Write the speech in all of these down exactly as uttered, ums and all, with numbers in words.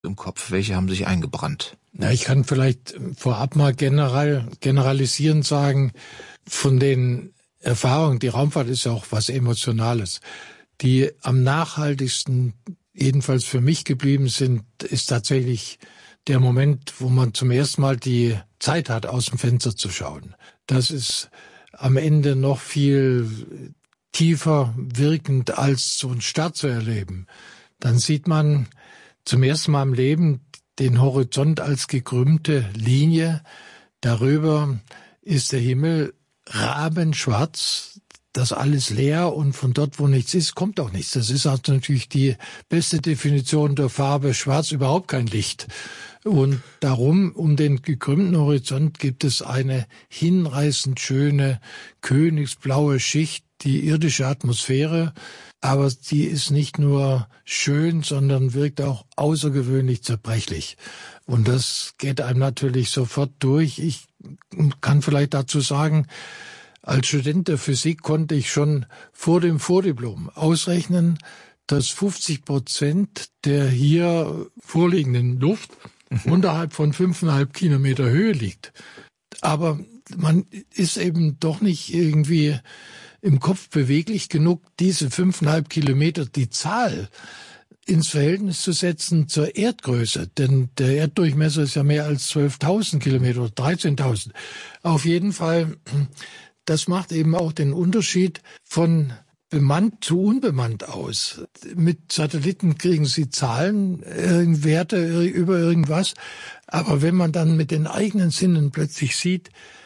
im Kopf? Welche haben sich eingebrannt? Na, ich kann vielleicht vorab mal general, generalisierend sagen, von den Erfahrungen, die Raumfahrt ist ja auch was Emotionales, die am nachhaltigsten, jedenfalls für mich geblieben sind, ist tatsächlich der Moment, wo man zum ersten Mal die Zeit hat, aus dem Fenster zu schauen. Das ist am Ende noch viel tiefer wirkend, als so einen Start zu erleben. Dann sieht man zum ersten Mal im Leben den Horizont als gekrümmte Linie. Darüber ist der Himmel rabenschwarz, das alles leer, und von dort, wo nichts ist, kommt auch nichts. Das ist also natürlich die beste Definition der Farbe schwarz, überhaupt kein Licht. Und darum, um den gekrümmten Horizont, gibt es eine hinreißend schöne, königsblaue Schicht, die irdische Atmosphäre. Aber die ist nicht nur schön, sondern wirkt auch außergewöhnlich zerbrechlich. Und das geht einem natürlich sofort durch. Ich kann vielleicht dazu sagen, als Student der Physik konnte ich schon vor dem Vordiplom ausrechnen, dass fünfzig Prozent der hier vorliegenden Luft mhm. unterhalb von fünfeinhalb Kilometer Höhe liegt. Aber man ist eben doch nicht irgendwie im Kopf beweglich genug, diese fünfeinhalb Kilometer, die Zahl, ins Verhältnis zu setzen zur Erdgröße. Denn der Erddurchmesser ist ja mehr als zwölftausend Kilometer oder dreizehntausend. Auf jeden Fall, das macht eben auch den Unterschied von bemannt zu unbemannt aus. Mit Satelliten kriegen Sie Zahlen, äh, Werte über irgendwas. Aber wenn man dann mit den eigenen Sinnen plötzlich sieht,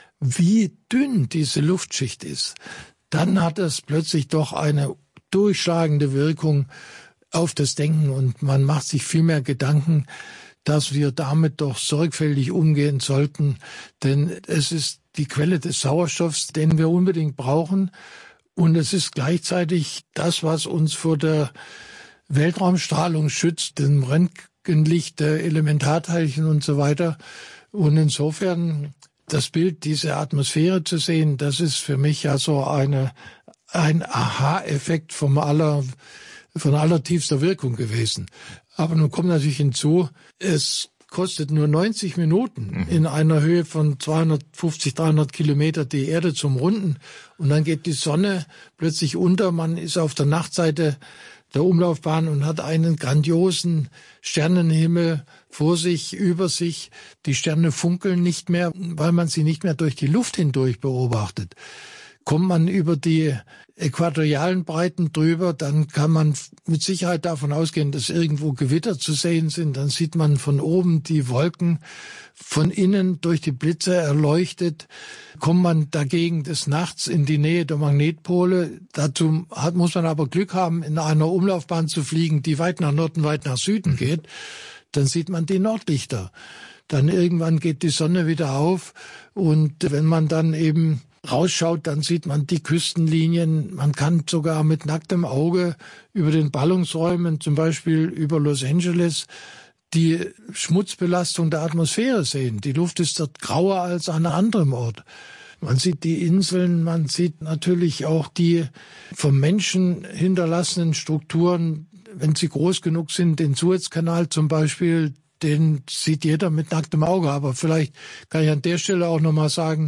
wie dünn diese Luftschicht ist, dann hat es plötzlich doch eine durchschlagende Wirkung auf das Denken, und man macht sich viel mehr Gedanken, dass wir damit doch sorgfältig umgehen sollten, denn es ist die Quelle des Sauerstoffs, den wir unbedingt brauchen, und es ist gleichzeitig das, was uns vor der Weltraumstrahlung schützt, dem Röntgenlicht der Elementarteilchen und so weiter. Und insofern das Bild, diese Atmosphäre zu sehen, das ist für mich ja so eine, ein Aha-Effekt vom aller, von allertiefster Wirkung gewesen. Aber nun kommt natürlich hinzu, es kostet nur neunzig Minuten in einer Höhe von zweihundertfünfzig, dreihundert Kilometer die Erde zum Runden, und dann geht die Sonne plötzlich unter. Man ist auf der Nachtseite der Umlaufbahn und hat einen grandiosen Sternenhimmel vor sich, über sich. Die Sterne funkeln nicht mehr, weil man sie nicht mehr durch die Luft hindurch beobachtet. Kommt man über die äquatorialen Breiten drüber, dann kann man mit Sicherheit davon ausgehen, dass irgendwo Gewitter zu sehen sind. Dann sieht man von oben die Wolken von innen durch die Blitze erleuchtet. Kommt man dagegen des Nachts in die Nähe der Magnetpole, dazu hat, muss man aber Glück haben, in einer Umlaufbahn zu fliegen, die weit nach Norden, weit nach Süden geht, dann sieht man die Nordlichter. Dann irgendwann geht die Sonne wieder auf, und wenn man dann eben rausschaut, dann sieht man die Küstenlinien. Man kann sogar mit nacktem Auge über den Ballungsräumen, zum Beispiel über Los Angeles, die Schmutzbelastung der Atmosphäre sehen. Die Luft ist dort grauer als an einem anderen Ort. Man sieht die Inseln, man sieht natürlich auch die vom Menschen hinterlassenen Strukturen, wenn sie groß genug sind, den Suezkanal zum Beispiel, den sieht jeder mit nacktem Auge. Aber vielleicht kann ich an der Stelle auch nochmal sagen,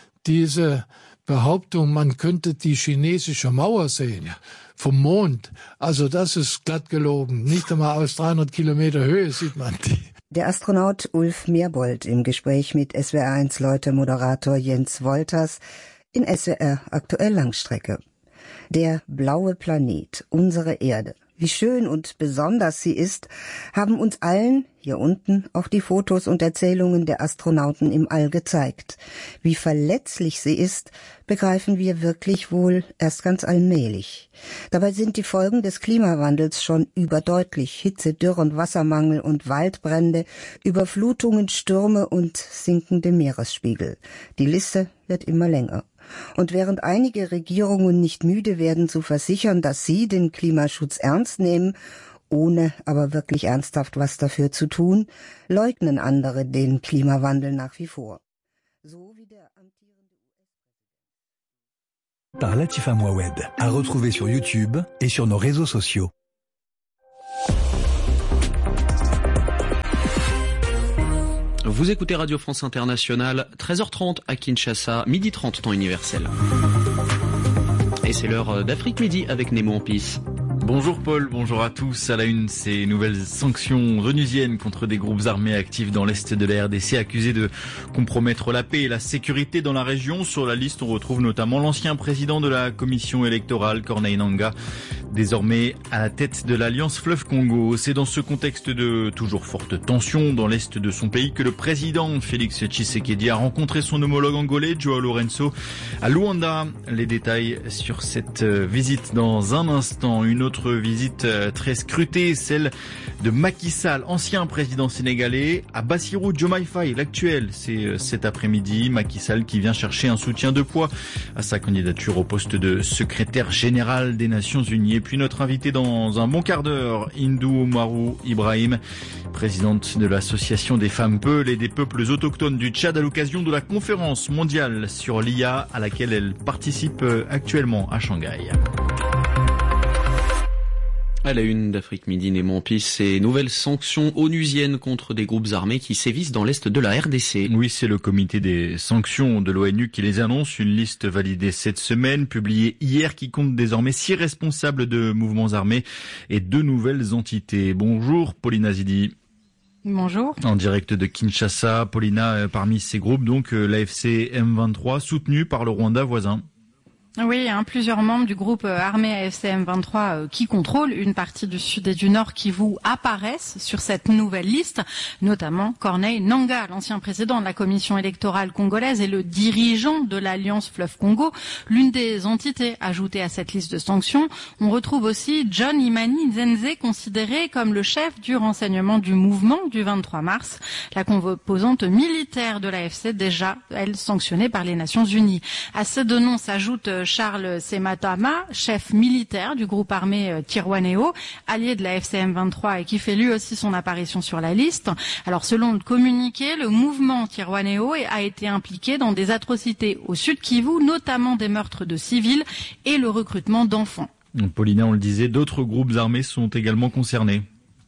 diese Behauptung, man könnte die chinesische Mauer sehen, ja, vom Mond, also das ist glatt gelogen. Nicht einmal aus dreihundert Kilometer Höhe sieht man die. Der Astronaut Ulf Merbold im Gespräch mit S W R eins Leute-Moderator Jens Wolters in S W R Aktuell Langstrecke. Der blaue Planet, unsere Erde. Wie schön und besonders sie ist, haben uns allen, hier unten, auch die Fotos und Erzählungen der Astronauten im All gezeigt. Wie verletzlich sie ist, begreifen wir wirklich wohl erst ganz allmählich. Dabei sind die Folgen des Klimawandels schon überdeutlich. Hitze, Dürren, Wassermangel und Waldbrände, Überflutungen, Stürme und sinkende Meeresspiegel. Die Liste wird immer länger. Und während einige Regierungen nicht müde werden zu versichern, dass sie den Klimaschutz ernst nehmen, ohne aber wirklich ernsthaft was dafür zu tun, leugnen andere den Klimawandel nach wie vor. So wie der amtierende Par Latifa Mouawed, à retrouver sur YouTube et sur nos réseaux sociaux. Vous écoutez Radio France Internationale, treize heures trente à Kinshasa, midi trente temps universel. Et c'est l'heure d'Afrique Midi avec Nemo Ampis. Bonjour Paul, bonjour à tous. À la une, ces nouvelles sanctions onusiennes contre des groupes armés actifs dans l'est de la R D C accusés de compromettre la paix et la sécurité dans la région. Sur la liste, on retrouve notamment l'ancien président de la commission électorale, Corneille Nangaa, désormais à la tête de l'Alliance Fleuve Congo. C'est dans ce contexte de toujours forte tension dans l'est de son pays que le président Félix Tshisekedi a rencontré son homologue angolais, João Lourenço, à Luanda. Les détails sur cette visite dans un instant. Une autre visite très scrutée, celle de Macky Sall, ancien président sénégalais, à Bassirou Diomaye Faye, l'actuel. C'est cet après-midi, Macky Sall qui vient chercher un soutien de poids à sa candidature au poste de secrétaire général des Nations Unies. Et puis notre invité dans un bon quart d'heure, Hindou Oumarou Ibrahim, présidente de l'association des femmes Peul et des peuples autochtones du Tchad, à l'occasion de la conférence mondiale sur l'I A à laquelle elle participe actuellement à Shanghai. À la une d'Afrique Midi, Nemo Ampis, ces nouvelles sanctions onusiennes contre des groupes armés qui sévissent dans l'est de la R D C. Oui, c'est le comité des sanctions de l'ONU qui les annonce. Une liste validée cette semaine, publiée hier, qui compte désormais six responsables de mouvements armés et deux nouvelles entités. Bonjour, Paulina Zidi. Bonjour. En direct de Kinshasa, Paulina, parmi ces groupes, donc l'A F C M vingt-trois, soutenu par le Rwanda voisin. Oui, hein, plusieurs membres du groupe armé A F C M vingt-trois euh, qui contrôlent une partie du sud et du nord Kivu apparaissent sur cette nouvelle liste, notamment Corneille Nangaa, l'ancien président de la commission électorale congolaise et le dirigeant de l'Alliance Fleuve Congo, l'une des entités ajoutées à cette liste de sanctions. On retrouve aussi John Imani Nzenze, considéré comme le chef du renseignement du mouvement du vingt-trois mars, la composante militaire de l'A F C déjà, elle, sanctionnée par les Nations Unies. À ces deux noms s'ajoute Charles Sematama, chef militaire du groupe armé Twirwaneho, allié de la F C M vingt-trois et qui fait lui aussi son apparition sur la liste. Alors selon le communiqué, le mouvement Twirwaneho a été impliqué dans des atrocités au sud Kivu, notamment des meurtres de civils et le recrutement d'enfants. Paulina, on le disait, d'autres groupes armés sont également concernés.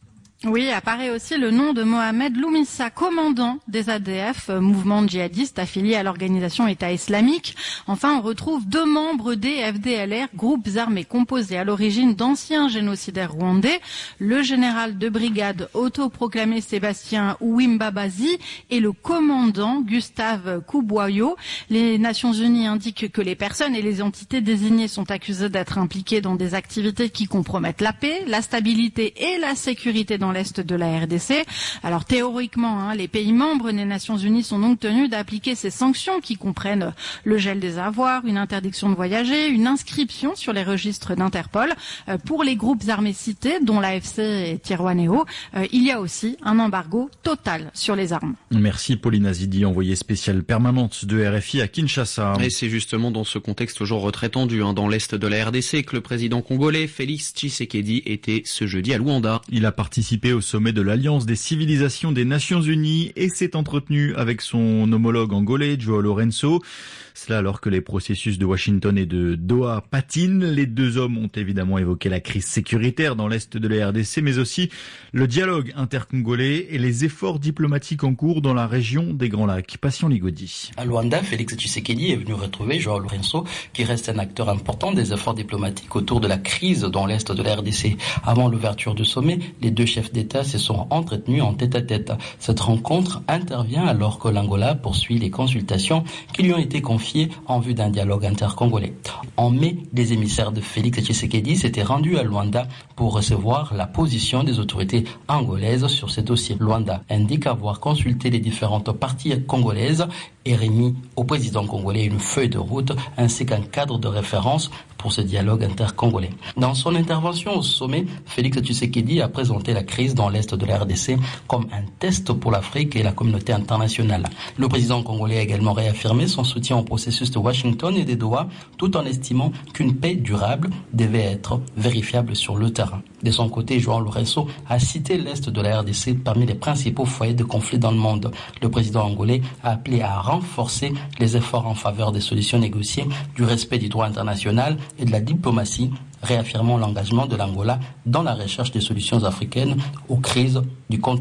Oui, apparaît aussi le nom de Mohamed Loumissa, commandant des A D F, mouvement djihadiste affilié à l'organisation État islamique. Enfin, on retrouve deux membres des F D L R, groupes armés composés à l'origine d'anciens génocidaires rwandais, le général de brigade autoproclamé Sébastien Ouimbabazi et le commandant Gustave Kubwayo. Les Nations Unies indiquent que les personnes et les entités désignées sont accusées d'être impliquées dans des activités qui compromettent la paix, la stabilité et la sécurité dans l'est de la R D C. Alors théoriquement, hein, les pays membres des Nations Unies sont donc tenus d'appliquer ces sanctions qui comprennent le gel des avoirs, une interdiction de voyager, une inscription sur les registres d'Interpol. Euh, pour les groupes armés cités, dont l'A F C et Twirwaneho, euh, il y a aussi un embargo total sur les armes. Merci Paulina Zidi, envoyée spéciale permanente de R F I à Kinshasa. Et c'est justement dans ce contexte toujours très tendu hein, dans l'est de la R D C que le président congolais Félix Tshisekedi était ce jeudi à Luanda. Il a participé au sommet de l'Alliance des civilisations des Nations Unies et s'est entretenu avec son homologue angolais, João Lourenço. Cela alors que les processus de Washington et de Doha patinent. Les deux hommes ont évidemment évoqué la crise sécuritaire dans l'est de la R D C, mais aussi le dialogue intercongolais et les efforts diplomatiques en cours dans la région des Grands Lacs. Passion Ligodi. À Luanda, Félix Tshisekedi est venu retrouver João Lourenço, qui reste un acteur important des efforts diplomatiques autour de la crise dans l'est de la R D C. Avant l'ouverture du sommet, les deux chefs d'État se sont entretenus en tête-à-tête. Cette rencontre intervient alors que l'Angola poursuit les consultations qui lui ont été confiées en vue d'un dialogue intercongolais. En mai, les émissaires de Félix Tshisekedi s'étaient rendus à Luanda pour recevoir la position des autorités angolaises sur ces dossiers. Luanda indique avoir consulté les différentes parties congolaises et remis au président congolais une feuille de route ainsi qu'un cadre de référence pour ce dialogue intercongolais. Dans son intervention au sommet, Félix Tshisekedi a présenté la crise dans l'est de la R D C comme un test pour l'Afrique et la communauté internationale. Le président congolais a également réaffirmé son soutien au processus de Washington et des Doha, tout en estimant qu'une paix durable devait être vérifiable sur le terrain. De son côté, João Lourenço a cité l'est de la R D C parmi les principaux foyers de conflits dans le monde. Le président angolais a appelé à renforcer les efforts en faveur des solutions négociées, du respect du droit international et de la diplomatie, réaffirmant l'engagement de l'Angola dans la recherche des solutions africaines aux crises du continent.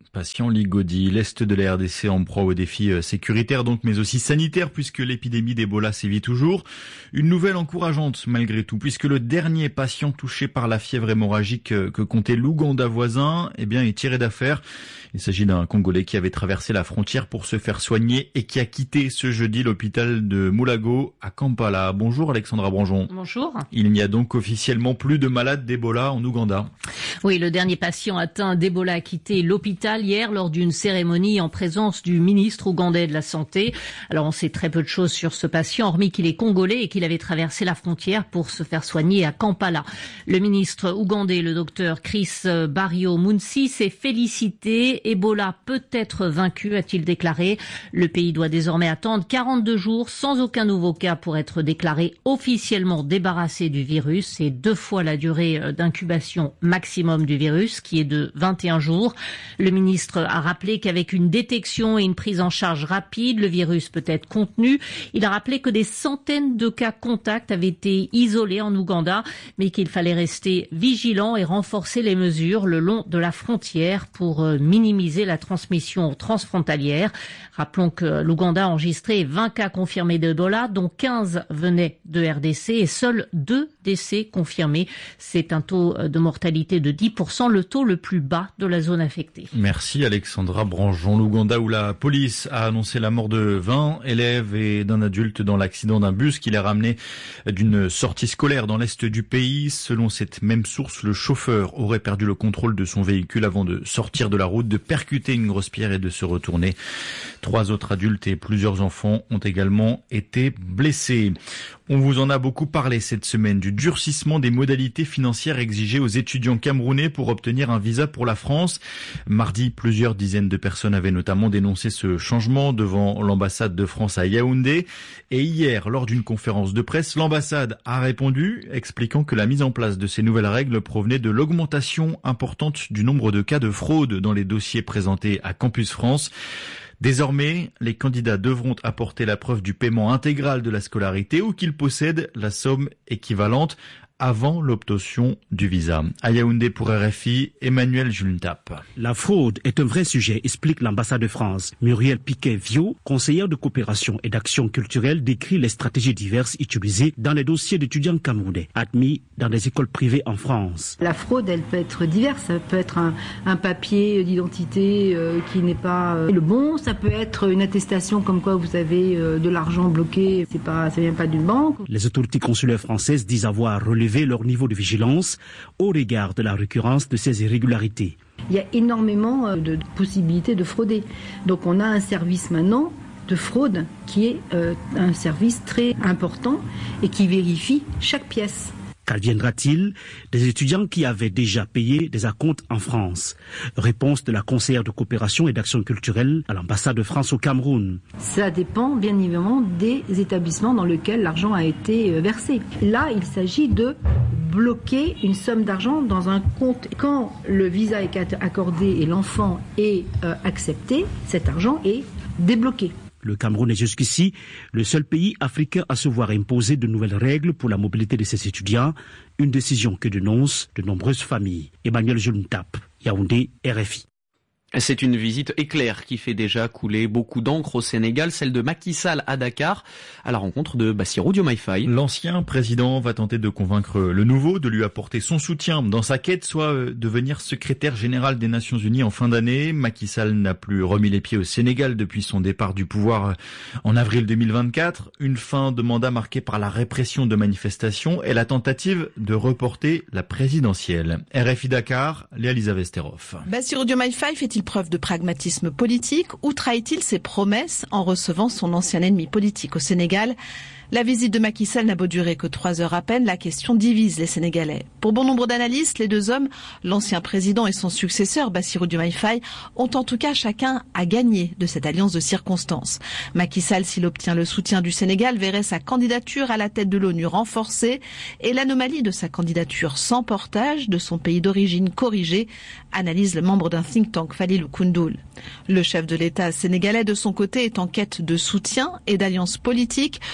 Patient Ligodi. L'Est de la R D C en proie aux défis sécuritaires donc, mais aussi sanitaires, puisque l'épidémie d'Ebola sévit toujours. Une nouvelle encourageante malgré tout, puisque le dernier patient touché par la fièvre hémorragique que comptait l'Ouganda voisin, eh bien, est tiré d'affaire. Il s'agit d'un Congolais qui avait traversé la frontière pour se faire soigner et qui a quitté ce jeudi l'hôpital de Mulago à Kampala. Bonjour Alexandra Branjon. Bonjour. Il n'y a donc officiellement plus de malades d'Ebola en Ouganda. Oui, le dernier patient atteint d'Ebola a quitté l'hôpital hier lors d'une cérémonie en présence du ministre ougandais de la Santé. Alors on sait très peu de choses sur ce patient, hormis qu'il est congolais et qu'il avait traversé la frontière pour se faire soigner à Kampala. Le ministre ougandais, le docteur Chris Barrio-Munsi, s'est félicité. Ebola peut être vaincu, a-t-il déclaré. Le pays doit désormais attendre quarante-deux jours sans aucun nouveau cas pour être déclaré officiellement débarrassé du virus. C'est deux fois la durée d'incubation maximum du virus, qui est de vingt et un jours. Le ministre a rappelé qu'avec une détection et une prise en charge rapide, le virus peut être contenu. Il a rappelé que des centaines de cas contacts avaient été isolés en Ouganda, mais qu'il fallait rester vigilant et renforcer les mesures le long de la frontière pour minimiser minimiser la transmission transfrontalière. Rappelons que l'Ouganda a enregistré vingt cas confirmés d'Ebola, dont quinze venaient de R D C et seuls deux décès confirmés. C'est un taux de mortalité de dix pour cent, le taux le plus bas de la zone affectée. Merci Alexandra Branjon. L'Ouganda où la police a annoncé la mort de vingt élèves et d'un adulte dans l'accident d'un bus qui les ramenait d'une sortie scolaire dans l'est du pays. Selon cette même source, le chauffeur aurait perdu le contrôle de son véhicule avant de sortir de la route, de percuter une grosse pierre et de se retourner. Trois autres adultes et plusieurs enfants ont également été blessés. On vous en a beaucoup parlé cette semaine du durcissement des modalités financières exigées aux étudiants camerounais pour obtenir un visa pour la France. Mardi, plusieurs dizaines de personnes avaient notamment dénoncé ce changement devant l'ambassade de France à Yaoundé. Et hier, lors d'une conférence de presse, l'ambassade a répondu, expliquant que la mise en place de ces nouvelles règles provenait de l'augmentation importante du nombre de cas de fraude dans les dossiers présentés à Campus France. Désormais, les candidats devront apporter la preuve du paiement intégral de la scolarité ou qu'ils possèdent la somme équivalente avant l'obtention du visa. À Yaoundé pour R F I, Emmanuel Juntap. La fraude est un vrai sujet, explique l'ambassade de France. Muriel Piquet-Viau, conseillère de coopération et d'action culturelle, décrit les stratégies diverses utilisées dans les dossiers d'étudiants camerounais admis dans des écoles privées en France. La fraude, elle peut être diverse. Ça peut être un, un papier d'identité euh, qui n'est pas euh, le bon. Ça peut être une attestation comme quoi vous avez euh, de l'argent bloqué. C'est pas, ça vient pas d'une banque. Les autorités consulaires françaises disent avoir relevé leur niveau de vigilance au regard de la récurrence de ces irrégularités. Il y a énormément de possibilités de frauder. Donc on a un service maintenant de fraude qui est euh, un service très important et qui vérifie chaque pièce. Qu'adviendra-t-il des étudiants qui avaient déjà payé des acomptes en France? Réponse de la conseillère de coopération et d'action culturelle à l'ambassade de France au Cameroun. Ça dépend bien évidemment des établissements dans lesquels l'argent a été versé. Là, il s'agit de bloquer une somme d'argent dans un compte. Quand le visa est accordé et l'enfant est euh, accepté, cet argent est débloqué. Le Cameroun est jusqu'ici le seul pays africain à se voir imposer de nouvelles règles pour la mobilité de ses étudiants, une décision que dénoncent de nombreuses familles. Emmanuel Juntap, Yaoundé, R F I. C'est une visite éclair qui fait déjà couler beaucoup d'encre au Sénégal, celle de Macky Sall à Dakar, à la rencontre de Bassirou Diomaye Faye. L'ancien président va tenter de convaincre le nouveau de lui apporter son soutien dans sa quête, soit devenir secrétaire général des Nations Unies en fin d'année. Macky Sall n'a plus remis les pieds au Sénégal depuis son départ du pouvoir en avril deux mille vingt-quatre. Une fin de mandat marquée par la répression de manifestations et la tentative de reporter la présidentielle. R F I Dakar, Léa-Lisa Vesterhoff. Bassirou Diomaye Faye fait-il preuve de pragmatisme politique ou trahit-il ses promesses en recevant son ancien ennemi politique au Sénégal? La visite de Macky Sall n'a beau durer que trois heures à peine, la question divise les Sénégalais. Pour bon nombre d'analystes, les deux hommes, l'ancien président et son successeur Bassirou Diomaye Faye, ont en tout cas chacun à gagner de cette alliance de circonstances. Macky Sall, s'il obtient le soutien du Sénégal, verrait sa candidature à la tête de l'ONU renforcée et l'anomalie de sa candidature sans portage de son pays d'origine corrigée, analyse le membre d'un think tank Falilou Koundoul. Le chef de l'État sénégalais, de son côté, est en quête de soutien et d'alliance politique pour mieux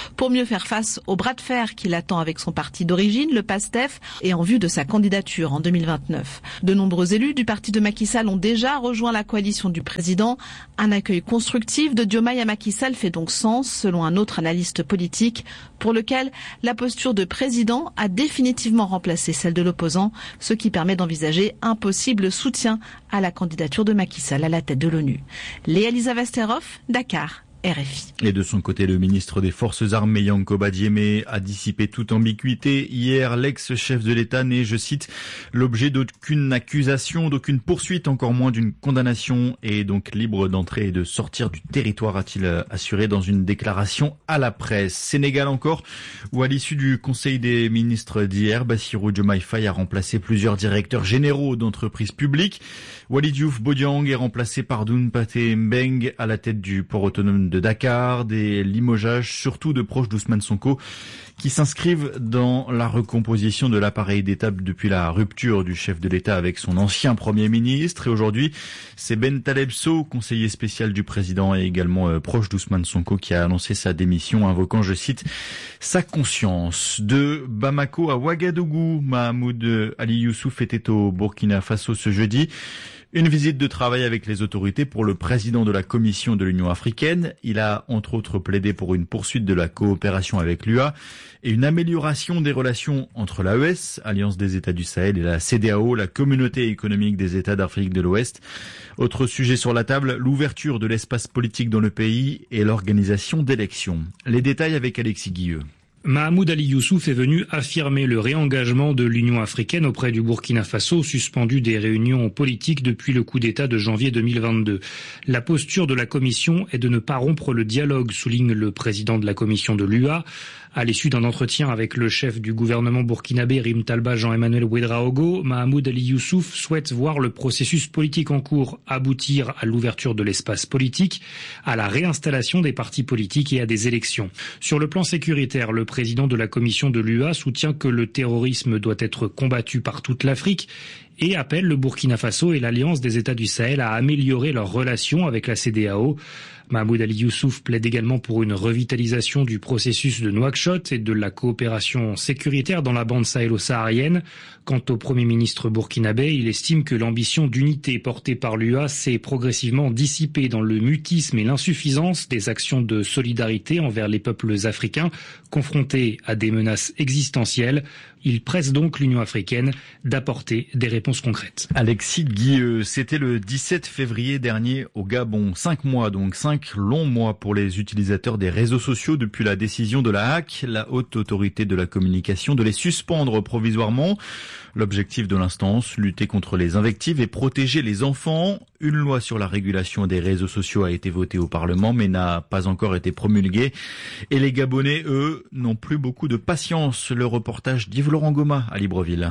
de faire face au bras de fer qu'il attend avec son parti d'origine, le PASTEF, et en vue de sa candidature en deux mille vingt-neuf. De nombreux élus du parti de Macky Sall ont déjà rejoint la coalition du président. Un accueil constructif de Diomaye à Macky Sall fait donc sens, selon un autre analyste politique, pour lequel la posture de président a définitivement remplacé celle de l'opposant, ce qui permet d'envisager un possible soutien à la candidature de Macky Sall à la tête de l'ONU. Léa-Lisa Vesterhoff, Dakar. R F I. Et de son côté, le ministre des Forces armées, Yankoba Diémé, a dissipé toute ambiguïté. Hier, l'ex-chef de l'État n'est, je cite, l'objet d'aucune accusation, d'aucune poursuite, encore moins d'une condamnation, et est donc libre d'entrer et de sortir du territoire, a-t-il assuré dans une déclaration à la presse. Sénégal encore, où à l'issue du Conseil des ministres d'hier, Bassirou Diomaye Faye a remplacé plusieurs directeurs généraux d'entreprises publiques. Walid Diouf Bodiang est remplacé par Doun Pathé Mbeng à la tête du port autonome de Dakar, des limogeages surtout de proches d'Ousmane Sonko qui s'inscrivent dans la recomposition de l'appareil d'État depuis la rupture du chef de l'État avec son ancien Premier ministre. Et aujourd'hui, c'est Ben Taleb Sow, conseiller spécial du président et également euh, proche d'Ousmane Sonko, qui a annoncé sa démission, invoquant, je cite, sa conscience. De Bamako à Ouagadougou, Mahamoud Ali Youssouf était au Burkina Faso ce jeudi. Une visite de travail avec les autorités pour le président de la Commission de l'Union africaine. Il a entre autres plaidé pour une poursuite de la coopération avec l'U A et une amélioration des relations entre l'A E S, Alliance des États du Sahel, et la C E D E A O, la Communauté économique des États d'Afrique de l'Ouest. Autre sujet sur la table, l'ouverture de l'espace politique dans le pays et l'organisation d'élections. Les détails avec Alexis Guilleux. Mahamoud Ali Youssouf est venu affirmer le réengagement de l'Union africaine auprès du Burkina Faso, suspendu des réunions politiques depuis le coup d'État de janvier deux mille vingt-deux. La posture de la Commission est de ne pas rompre le dialogue, souligne le président de la Commission de l'U A. À l'issue d'un entretien avec le chef du gouvernement burkinabé, Rim Talba Jean-Emmanuel Ouedraogo, Mahamoud Ali Youssouf souhaite voir le processus politique en cours aboutir à l'ouverture de l'espace politique, à la réinstallation des partis politiques et à des élections. Sur le plan sécuritaire, le président de la commission de l'U A soutient que le terrorisme doit être combattu par toute l'Afrique et appelle le Burkina Faso et l'Alliance des États du Sahel à améliorer leurs relations avec la C E D E A O. Mahamoud Ali Youssouf plaide également pour une revitalisation du processus de Nouakchott et de la coopération sécuritaire dans la bande sahélo-saharienne. Quant au Premier ministre burkinabé, il estime que l'ambition d'unité portée par l'U A s'est progressivement dissipée dans le mutisme et l'insuffisance des actions de solidarité envers les peuples africains confrontés à des menaces existentielles. Il presse donc l'Union africaine d'apporter des réponses concrètes. Alexis Guilleux, c'était le dix-sept février dernier au Gabon. Cinq mois donc, cinq longs mois pour les utilisateurs des réseaux sociaux depuis la décision de la H A C, la haute autorité de la communication, de les suspendre provisoirement. L'objectif de l'instance, lutter contre les invectives et protéger les enfants. Une loi sur la régulation des réseaux sociaux a été votée au Parlement mais n'a pas encore été promulguée. Et les Gabonais, eux, n'ont plus beaucoup de patience. Le reportage d'Yves Laurent Goma à Libreville.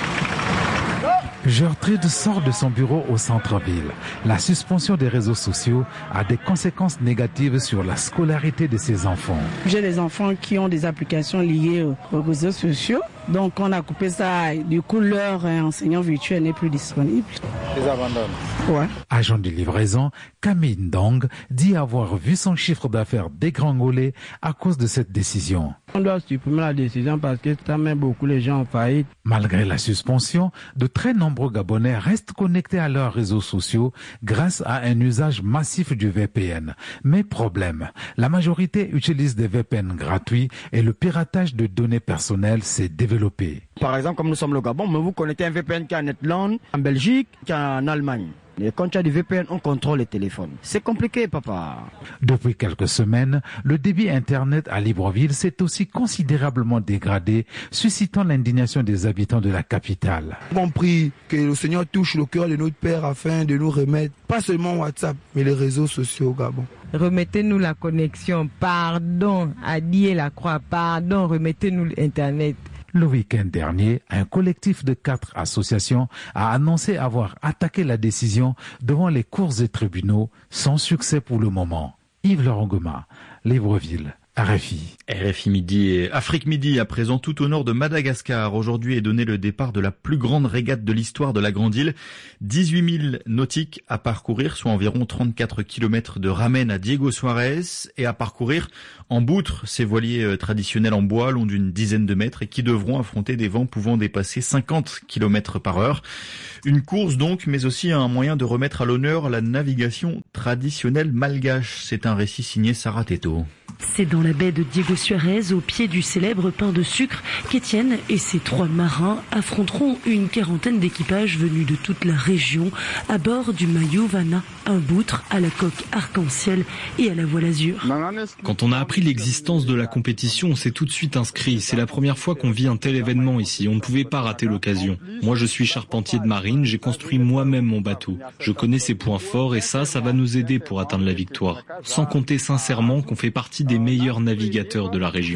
Gertrude sort de son bureau au centre-ville. La suspension des réseaux sociaux a des conséquences négatives sur la scolarité de ses enfants. J'ai des enfants qui ont des applications liées aux réseaux sociaux. Donc on a coupé ça, du coup leur enseignant virtuel n'est plus disponible. Ils abandonnent. Ouais. Agent de livraison, Camille Ndong dit avoir vu son chiffre d'affaires dégringoler à cause de cette décision. On doit supprimer la décision parce que ça met beaucoup les gens en faillite. Malgré la suspension, de très nombreux Gabonais restent connectés à leurs réseaux sociaux grâce à un usage massif du V P N. Mais problème, la majorité utilise des V P N gratuits et le piratage de données personnelles s'est développé. Par exemple, comme nous sommes le Gabon, mais vous connectez un V P N qui est en Netherlands, en Belgique, qui est en Allemagne. Et quand tu as du V P N, on contrôle les téléphones. C'est compliqué, papa. Depuis quelques semaines, le débit Internet à Libreville s'est aussi considérablement dégradé, suscitant l'indignation des habitants de la capitale. On prie que le Seigneur touche le cœur de notre Père afin de nous remettre, pas seulement WhatsApp, mais les réseaux sociaux au Gabon. Remettez-nous la connexion, pardon, à Dieu la croix, pardon, remettez-nous l'Internet. Le week-end dernier, un collectif de quatre associations a annoncé avoir attaqué la décision devant les cours et tribunaux, sans succès pour le moment. Yves Laurent Goma, Libreville, R F I. R F I Midi et Afrique Midi, à présent tout au nord de Madagascar. Aujourd'hui est donné le départ de la plus grande régate de l'histoire de la Grande Île. dix-huit mille nautiques à parcourir, soit environ trente-quatre kilomètres de Ramen à Diego Suarez, et à parcourir en boutre ces voiliers traditionnels en bois longs d'une dizaine de mètres et qui devront affronter des vents pouvant dépasser cinquante kilomètres par heure. Une course donc, mais aussi un moyen de remettre à l'honneur la navigation traditionnelle malgache. C'est un récit signé Sarah Teto. C'est dans la baie de Diego Suarez, au pied du célèbre pain de sucre, qu'Étienne et ses trois marins affronteront une quarantaine d'équipages venus de toute la région à bord du Mayuvana, un boutre à la coque arc-en-ciel et à la voile azur. Quand on a appris l'existence de la compétition, on s'est tout de suite inscrit. C'est la première fois qu'on vit un tel événement ici. On ne pouvait pas rater l'occasion. Moi, je suis charpentier de marine. J'ai construit moi-même mon bateau. Je connais ses points forts et ça, ça va nous aider pour atteindre la victoire. Sans compter sincèrement qu'on fait partie des meilleurs navigateurs de la région.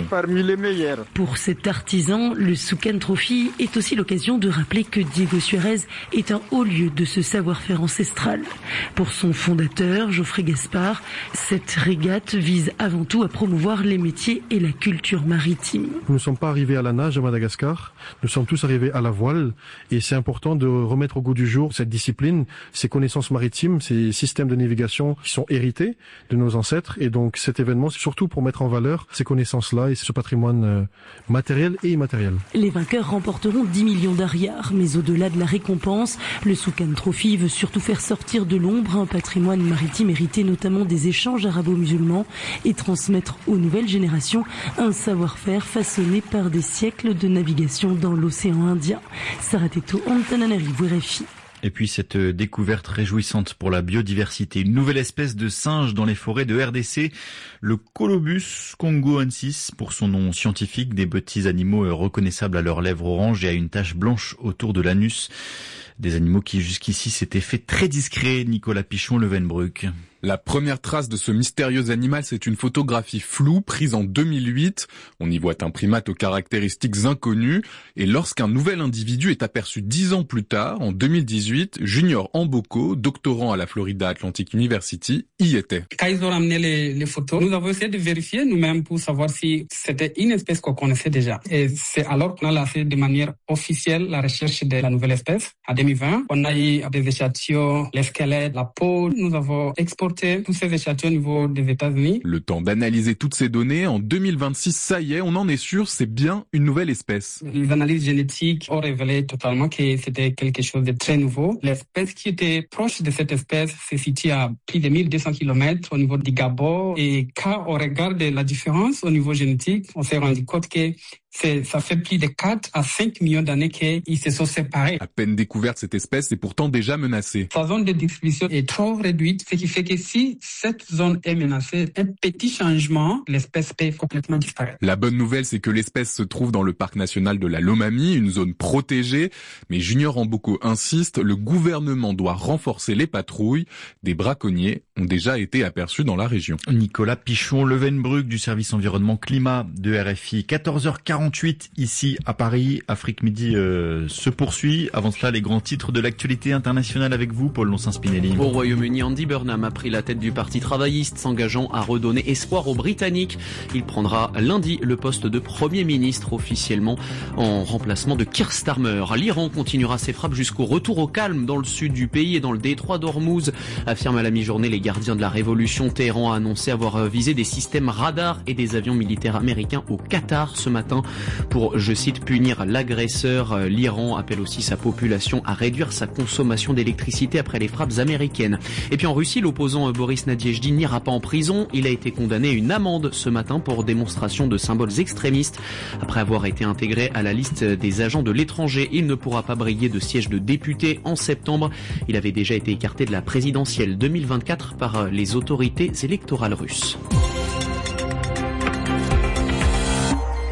Pour cet artisan, le Soukan Trophy est aussi l'occasion de rappeler que Diego Suarez est un haut lieu de ce savoir-faire ancestral. Pour son fondateur, Geoffrey Gaspard, cette régate vise avant tout à promouvoir les métiers et la culture maritime. Nous ne sommes pas arrivés à la nage à Madagascar, nous sommes tous arrivés à la voile et c'est important de remettre au goût du jour cette discipline, ces connaissances maritimes, ces systèmes de navigation qui sont hérités de nos ancêtres et donc cet événement c'est surtout pour mettre en valeur ces connaissances-là et ce patrimoine euh, matériel et immatériel. Les vainqueurs remporteront dix millions d'ariars, mais au-delà de la récompense, le Soukan Trophy veut surtout faire sortir de l'ombre un patrimoine maritime hérité notamment des échanges arabo-musulmans et transmettre aux nouvelles générations un savoir-faire façonné par des siècles de navigation dans l'océan Indien. Sarah Teto, Antananarivo, R F I. Et puis cette découverte réjouissante pour la biodiversité. Une nouvelle espèce de singe dans les forêts de R D C, le Colobus congoensis pour son nom scientifique, des petits animaux reconnaissables à leurs lèvres oranges et à une tache blanche autour de l'anus. Des animaux qui jusqu'ici s'étaient fait très discrets. Nicolas Pichon, Levenbruck. La première trace de ce mystérieux animal, c'est une photographie floue prise en deux mille huit. On y voit un primate aux caractéristiques inconnues. Et lorsqu'un nouvel individu est aperçu dix ans plus tard, en deux mille dix-huit, Junior Amboko, doctorant à la Florida Atlantic University, y était. Quand ils ont ramené les, les photos, nous avons essayé de vérifier nous-mêmes pour savoir si c'était une espèce qu'on connaissait déjà. Et c'est alors qu'on a lancé de manière officielle la recherche de la nouvelle espèce. En deux mille vingt, on a eu des échantillons, les squelettes, la peau. Nous avons exporté tous ces échantillons au niveau des États-Unis. Le temps d'analyser toutes ces données. En deux mille vingt-six, ça y est, on en est sûr, c'est bien une nouvelle espèce. Les analyses génétiques ont révélé totalement que c'était quelque chose de très nouveau. L'espèce qui était proche de cette espèce se situe à plus de mille deux cents kilomètres au niveau du Gabon. Et quand on regarde la différence au niveau génétique, on s'est rendu compte que C'est, ça fait plus de quatre à cinq millions d'années qu'ils se sont séparés. À peine découverte, cette espèce est pourtant déjà menacée. Sa zone de distribution est trop réduite, ce qui fait que si cette zone est menacée, un petit changement, l'espèce peut complètement disparaître. La bonne nouvelle, c'est que l'espèce se trouve dans le parc national de la Lomami, une zone protégée. Mais Junior Amboko insiste, le gouvernement doit renforcer les patrouilles. Des braconniers ont déjà été aperçus dans la région. Nicolas Pichon, Levenbruck du service environnement climat de R F I. quatorze heures quarante ici à Paris. Afrique Midi euh, se poursuit. Avant cela, les grands titres de l'actualité internationale avec vous, Paul Lonsin-Spinelli. Au Royaume-Uni, Andy Burnham a pris la tête du parti travailliste, s'engageant à redonner espoir aux Britanniques. Il prendra lundi le poste de Premier ministre officiellement en remplacement de Keir Starmer. L'Iran continuera ses frappes jusqu'au retour au calme dans le sud du pays et dans le détroit d'Ormuz, affirme à la mi-journée les gardiens de la révolution. Téhéran a annoncé avoir visé des systèmes radars et des avions militaires américains au Qatar ce matin. Pour, je cite, punir l'agresseur. L'Iran appelle aussi sa population à réduire sa consommation d'électricité après les frappes américaines. Et puis en Russie, l'opposant Boris Nadezhdin n'ira pas en prison. Il a été condamné à une amende ce matin pour démonstration de symboles extrémistes. Après avoir été intégré à la liste des agents de l'étranger, il ne pourra pas briguer de siège de député en septembre. Il avait déjà été écarté de la présidentielle deux mille vingt-quatre par les autorités électorales russes.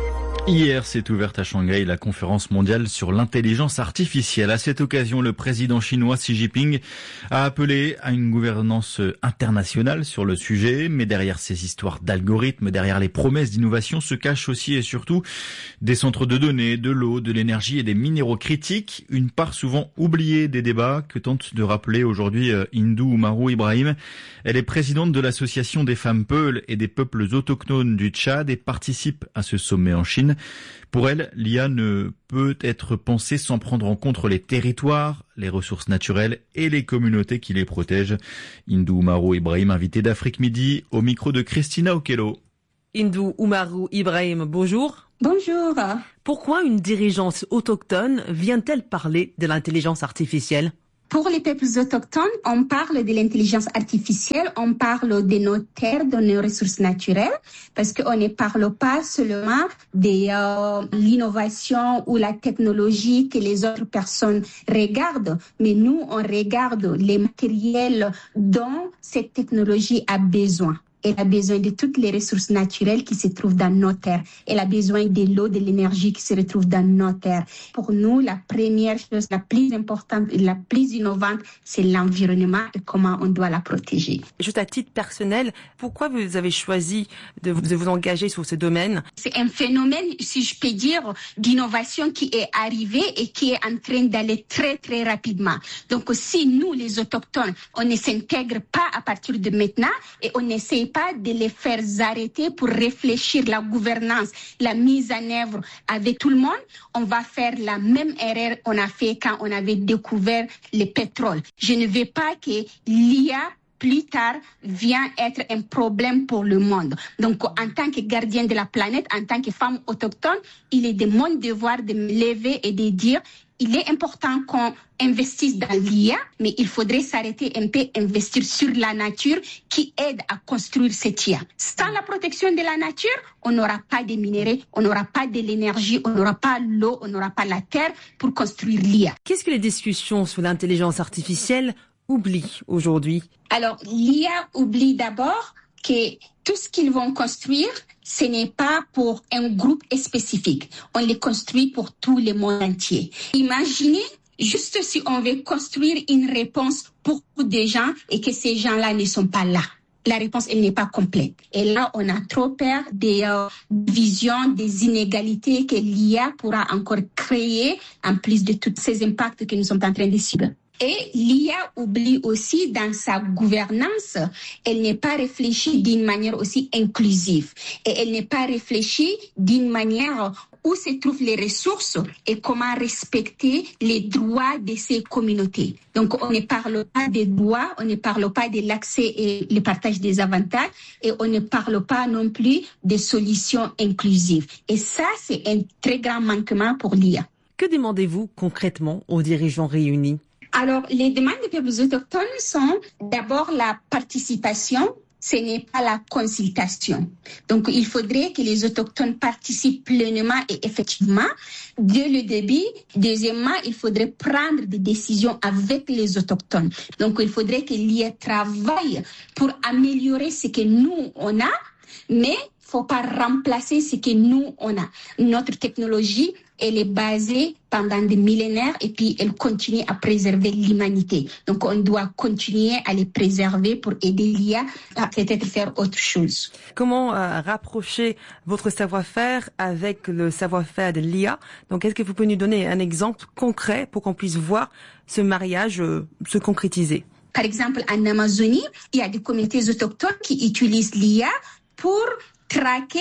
Hier s'est ouverte à Shanghai la conférence mondiale sur l'intelligence artificielle. À cette occasion, le président chinois Xi Jinping a appelé à une gouvernance internationale sur le sujet. Mais derrière ces histoires d'algorithmes, derrière les promesses d'innovation, se cachent aussi et surtout des centres de données, de l'eau, de l'énergie et des minéraux critiques. Une part souvent oubliée des débats que tente de rappeler aujourd'hui Hindou Oumarou Ibrahim. Elle est présidente de l'association des femmes Peul et des peuples autochtones du Tchad et participe à ce sommet en Chine. Pour elle, l'I A ne peut être pensée sans prendre en compte les territoires, les ressources naturelles et les communautés qui les protègent. Hindou Oumarou Ibrahim, invité d'Afrique Midi, au micro de Christina Okello. Hindou Oumarou Ibrahim, bonjour. Bonjour. Pourquoi une dirigeante autochtone vient-elle parler de l'intelligence artificielle ? Pour les peuples autochtones, on parle de l'intelligence artificielle, on parle de nos terres, de nos ressources naturelles, parce qu'on ne parle pas seulement de euh, l'innovation ou la technologie que les autres personnes regardent, mais nous, on regarde les matériels dont cette technologie a besoin. Elle a besoin de toutes les ressources naturelles qui se trouvent dans nos terres. Elle a besoin de l'eau, de l'énergie qui se retrouve dans nos terres. Pour nous, la première chose, la plus importante et la plus innovante, c'est l'environnement et comment on doit la protéger. Juste à titre personnel, pourquoi vous avez choisi de vous, de vous engager sur ce domaine ? C'est un phénomène, si je peux dire, d'innovation qui est arrivé et qui est en train d'aller très, très rapidement. Donc, si nous, les autochtones, on ne s'intègre pas à partir de maintenant et on essaie pas de les faire arrêter pour réfléchir la gouvernance, la mise en œuvre avec tout le monde, on va faire la même erreur qu'on a fait quand on avait découvert le pétrole. Je ne veux pas que l'I A plus tard vient être un problème pour le monde. Donc, en tant que gardien de la planète, en tant que femme autochtone, il est de mon devoir de me lever et de dire il est important qu'on investisse dans l'I A, mais il faudrait s'arrêter un peu, investir sur la nature qui aide à construire cette I A. Sans la protection de la nature, on n'aura pas de minéraux, on n'aura pas de l'énergie, on n'aura pas l'eau, on n'aura pas la terre pour construire l'I A. Qu'est-ce que les discussions sur l'intelligence artificielle oublient aujourd'hui ? Alors, l'I A oublie d'abord que tout ce qu'ils vont construire, ce n'est pas pour un groupe spécifique. On les construit pour tout le monde entier. Imaginez juste si on veut construire une réponse pour des gens et que ces gens-là ne sont pas là. La réponse, elle n'est pas complète. Et là, on a trop peur des euh, visions, des inégalités que l'I A pourra encore créer, en plus de tous ces impacts que nous sommes en train de subir. Et l'I A oublie aussi dans sa gouvernance, elle n'est pas réfléchie d'une manière aussi inclusive. Et elle n'est pas réfléchie d'une manière où se trouvent les ressources et comment respecter les droits de ces communautés. Donc, on ne parle pas des droits, on ne parle pas de l'accès et le partage des avantages, et on ne parle pas non plus des solutions inclusives. Et ça, c'est un très grand manquement pour l'I A. Que demandez-vous concrètement aux dirigeants réunis ? Alors, les demandes des peuples autochtones sont d'abord la participation, ce n'est pas la consultation. Donc, il faudrait que les autochtones participent pleinement et effectivement dès le début. Deuxièmement, il faudrait prendre des décisions avec les autochtones. Donc, il faudrait que l'I A travaille pour améliorer ce que nous, on a, mais il ne faut pas remplacer ce que nous, on a. Notre technologie, elle est basée pendant des millénaires et puis elle continue à préserver l'humanité. Donc, on doit continuer à les préserver pour aider l'I A à peut-être faire autre chose. Comment euh, rapprocher votre savoir-faire avec le savoir-faire de l'I A ? Donc, est-ce que vous pouvez nous donner un exemple concret pour qu'on puisse voir ce mariage euh, se concrétiser ? Par exemple, en Amazonie, il y a des communautés autochtones qui utilisent l'I A pour traquer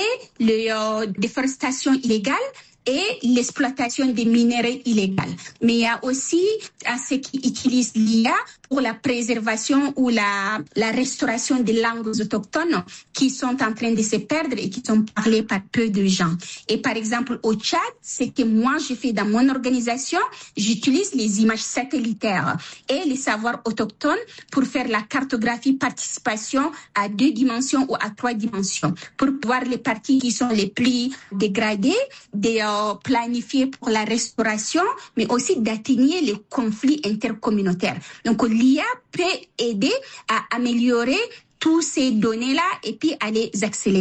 la euh, déforestation illégale et l'exploitation des minéraux illégaux. Mais il y a aussi à ceux qui utilisent l'I A pour la préservation ou la, la restauration des langues autochtones qui sont en train de se perdre et qui sont parlées par peu de gens. Et par exemple, au Tchad, ce que moi je fais dans mon organisation, j'utilise les images satellitaires et les savoirs autochtones pour faire la cartographie participation à deux dimensions ou à trois dimensions, pour voir les parties qui sont les plus dégradées, des euh, planifier pour la restauration, mais aussi d'atténuer les conflits intercommunautaires. Donc, l'I A peut aider à améliorer toutes ces données-là et puis à les accélérer.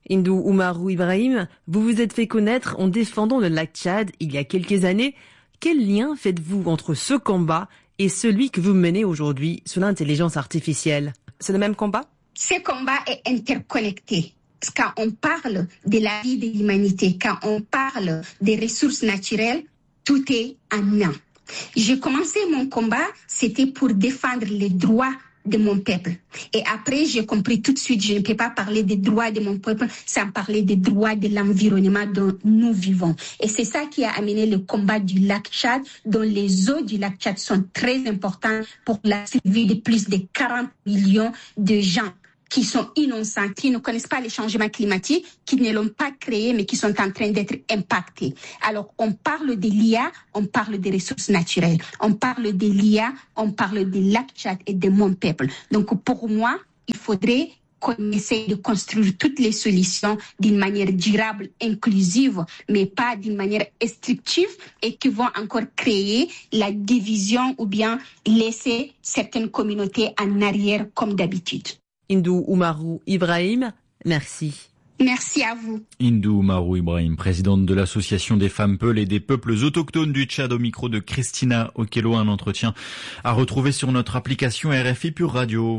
Hindou Oumarou Ibrahim, vous vous êtes fait connaître en défendant le lac Tchad il y a quelques années. Quel lien faites-vous entre ce combat et celui que vous menez aujourd'hui sur l'intelligence artificielle? C'est le même combat? Ce combat est interconnecté. Quand on parle de la vie de l'humanité, quand on parle des ressources naturelles, tout est en un. J'ai commencé mon combat, c'était pour défendre les droits de mon peuple. Et après, j'ai compris tout de suite, je ne peux pas parler des droits de mon peuple sans parler des droits de l'environnement dont nous vivons. Et c'est ça qui a amené le combat du lac Tchad, dont les eaux du lac Tchad sont très importantes pour la survie de plus de quarante millions de gens qui sont innocents, qui ne connaissent pas les changements climatiques, qui ne l'ont pas créé, mais qui sont en train d'être impactés. Alors, on parle de l'I A, on parle des ressources naturelles. On parle de l'I A, on parle de lac Tchad et de mon peuple. Donc, pour moi, il faudrait qu'on essaye de construire toutes les solutions d'une manière durable, inclusive, mais pas d'une manière restrictive et qui vont encore créer la division ou bien laisser certaines communautés en arrière comme d'habitude. Hindou Oumarou Ibrahim, merci. Merci à vous. Hindou Oumarou Ibrahim, présidente de l'association des femmes Peul et des peuples autochtones du Tchad, au micro de Christina Okello, un entretien à retrouver sur notre application R F I Pure Radio.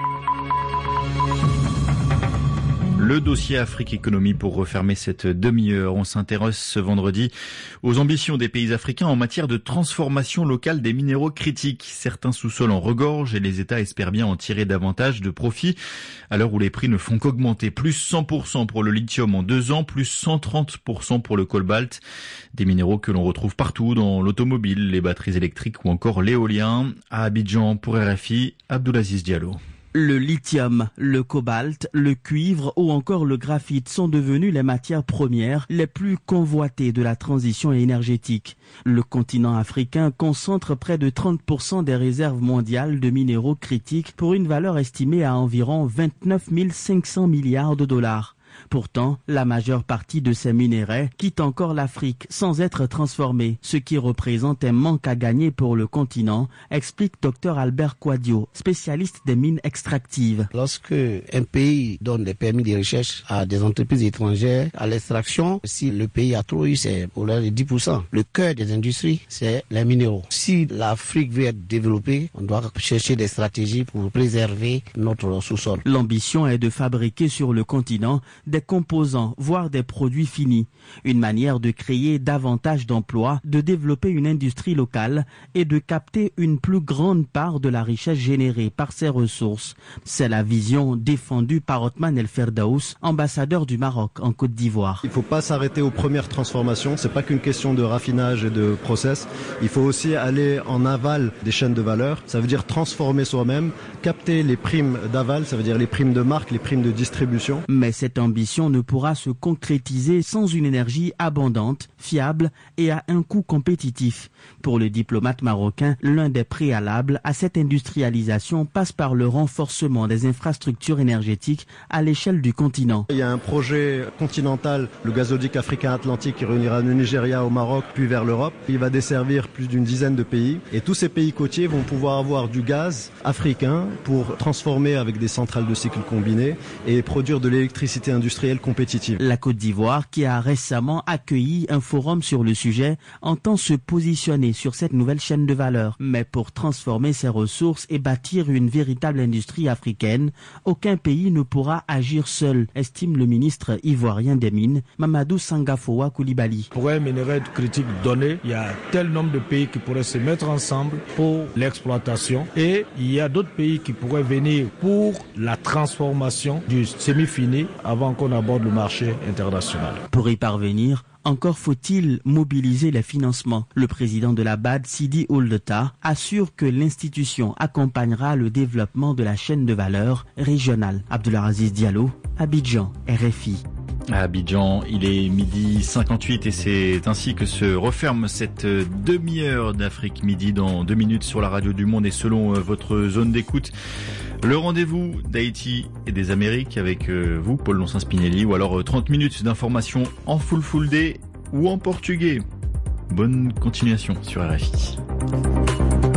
Le dossier Afrique Économie pour refermer cette demi-heure. On s'intéresse ce vendredi aux ambitions des pays africains en matière de transformation locale des minéraux critiques. Certains sous-sols en regorgent et les États espèrent bien en tirer davantage de profit à l'heure où les prix ne font qu'augmenter. Plus cent pour cent pour le lithium en deux ans, plus cent trente pour cent pour le cobalt. Des minéraux que l'on retrouve partout dans l'automobile, les batteries électriques ou encore l'éolien. À Abidjan pour R F I, Abdoulaziz Diallo. Le lithium, le cobalt, le cuivre ou encore le graphite sont devenus les matières premières les plus convoitées de la transition énergétique. Le continent africain concentre près de trente pour cent des réserves mondiales de minéraux critiques pour une valeur estimée à environ vingt-neuf mille cinq cents milliards de dollars. Pourtant, la majeure partie de ces minerais quitte encore l'Afrique sans être transformés, ce qui représente un manque à gagner pour le continent, explique Dr Albert Quadio, spécialiste des mines extractives. Lorsque un pays donne des permis de recherche à des entreprises étrangères, à l'extraction, si le pays a trop eu, c'est au delà de dix pour cent. Le cœur des industries, c'est les minéraux. Si l'Afrique veut être développée, on doit chercher des stratégies pour préserver notre sous-sol. L'ambition est de fabriquer sur le continent des composants, voire des produits finis. Une manière de créer davantage d'emplois, de développer une industrie locale et de capter une plus grande part de la richesse générée par ces ressources. C'est la vision défendue par Othman El Ferdaous, ambassadeur du Maroc en Côte d'Ivoire. Il ne faut pas s'arrêter aux premières transformations. C'est pas qu'une question de raffinage et de process. Il faut aussi aller en aval des chaînes de valeur. Ça veut dire transformer soi-même, capter les primes d'aval, ça veut dire les primes de marque, les primes de distribution. Mais cette ambition ne pourra se concrétiser sans une énergie abondante, fiable et à un coût compétitif. Pour le diplomate marocain, l'un des préalables à cette industrialisation passe par le renforcement des infrastructures énergétiques à l'échelle du continent. Il y a un projet continental, le gazoduc africain-atlantique, qui réunira le Nigeria au Maroc puis vers l'Europe. Il va desservir plus d'une dizaine de pays et tous ces pays côtiers vont pouvoir avoir du gaz africain pour transformer avec des centrales de cycle combiné et produire de l'électricité industrielle compétitive. La Côte d'Ivoire, qui a récemment accueilli un forum sur le sujet, entend se positionner sur cette nouvelle chaîne de valeur. Mais pour transformer ses ressources et bâtir une véritable industrie africaine, aucun pays ne pourra agir seul, estime le ministre ivoirien des Mines, Mamadou Sangafoua Koulibaly. Pour un minerai critique donné, il y a tel nombre de pays qui pourraient se mettre ensemble pour l'exploitation et il y a d'autres pays qui pourraient venir pour la transformation du semi-fini avant qu'on aborde le marché international. Pour y parvenir, encore faut-il mobiliser les financements. Le président de la B A D, Sidi Ouldeta, assure que l'institution accompagnera le développement de la chaîne de valeur régionale. Abdoulaziz Diallo, Abidjan, R F I. À Abidjan, il est midi cinquante-huit et c'est ainsi que se referme cette demi-heure d'Afrique Midi dans deux minutes sur la radio du Monde et selon votre zone d'écoute. Le rendez-vous d'Haïti et des Amériques avec vous, Paul Lonsin-Spinelli, ou alors trente minutes d'information en full full day ou en portugais. Bonne continuation sur R F I.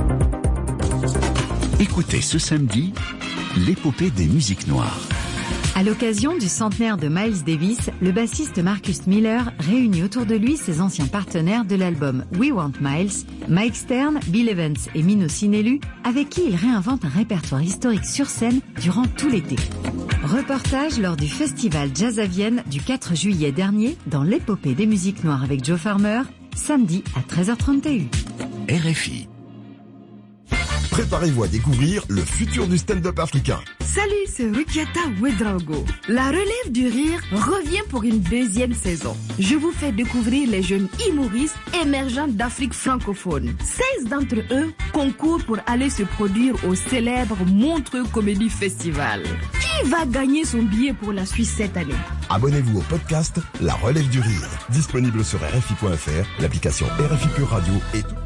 Écoutez ce samedi l'épopée des musiques noires. À l'occasion du centenaire de Miles Davis, le bassiste Marcus Miller réunit autour de lui ses anciens partenaires de l'album We Want Miles, Mike Stern, Bill Evans et Mino Sinelu, avec qui il réinvente un répertoire historique sur scène durant tout l'été. Reportage lors du festival Jazz à Vienne du quatre juillet dernier dans l'épopée des musiques noires avec Joe Farmer, samedi à treize heures trente et une. R F I. Préparez-vous à découvrir le futur du stand-up africain. Salut, c'est Rukiata Ouedraogo. La relève du rire revient pour une deuxième saison. Je vous fais découvrir les jeunes humoristes émergents d'Afrique francophone. seize d'entre eux concourent pour aller se produire au célèbre Montreux Comedy Festival. Qui va gagner son billet pour la Suisse cette année? Abonnez-vous au podcast La relève du rire. Disponible sur R F I point F R, l'application R F I Pure Radio et tout.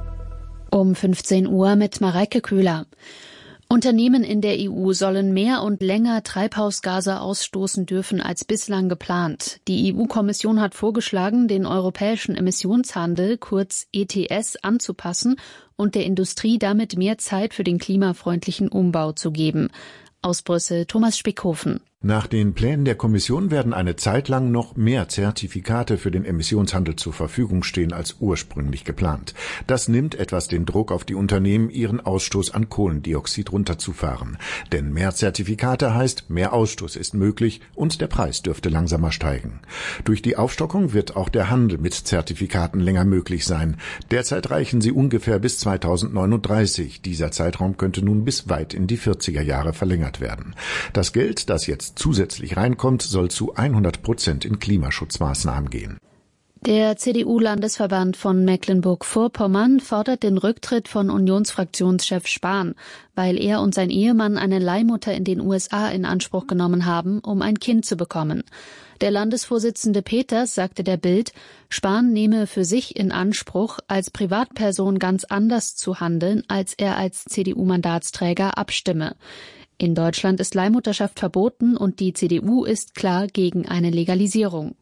Um fünfzehn Uhr mit Mareike Köhler. Unternehmen in der E U sollen mehr und länger Treibhausgase ausstoßen dürfen als bislang geplant. Die E U-Kommission hat vorgeschlagen, den europäischen Emissionshandel, kurz E T S, anzupassen und der Industrie damit mehr Zeit für den klimafreundlichen Umbau zu geben. Aus Brüssel, Thomas Spickhofen. Nach den Plänen der Kommission werden eine Zeit lang noch mehr Zertifikate für den Emissionshandel zur Verfügung stehen als ursprünglich geplant. Das nimmt etwas den Druck auf die Unternehmen, ihren Ausstoß an Kohlendioxid runterzufahren. Denn mehr Zertifikate heißt, mehr Ausstoß ist möglich und der Preis dürfte langsamer steigen. Durch die Aufstockung wird auch der Handel mit Zertifikaten länger möglich sein. Derzeit reichen sie ungefähr bis zweitausendneununddreißig. Dieser Zeitraum könnte nun bis weit in die vierziger Jahre verlängert werden. Das Geld, das jetzt zusätzlich reinkommt, soll zu hundert Prozent in Klimaschutzmaßnahmen gehen. Der C D U-Landesverband von Mecklenburg-Vorpommern fordert den Rücktritt von Unionsfraktionschef Spahn, weil er und sein Ehemann eine Leihmutter in den U S A in Anspruch genommen haben, um ein Kind zu bekommen. Der Landesvorsitzende Peters sagte der Bild, Spahn nehme für sich in Anspruch, als Privatperson ganz anders zu handeln, als er als C D U-Mandatsträger abstimme. In Deutschland ist Leihmutterschaft verboten und die C D U ist klar gegen eine Legalisierung.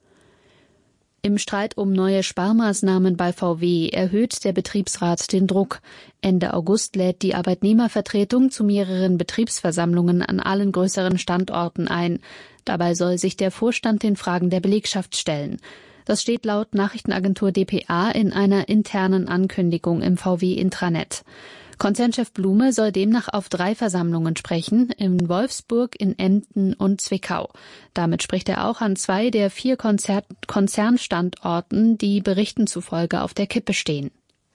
Im Streit um neue Sparmaßnahmen bei V W erhöht der Betriebsrat den Druck. Ende August lädt die Arbeitnehmervertretung zu mehreren Betriebsversammlungen an allen größeren Standorten ein. Dabei soll sich der Vorstand den Fragen der Belegschaft stellen. Das steht laut Nachrichtenagentur D P A in einer internen Ankündigung im V W-Intranet. Konzernchef Blume soll demnach auf drei Versammlungen sprechen, in Wolfsburg, in Emden und Zwickau. Damit spricht er auch an zwei der vier Konzer- Konzernstandorten, die Berichten zufolge auf der Kippe stehen.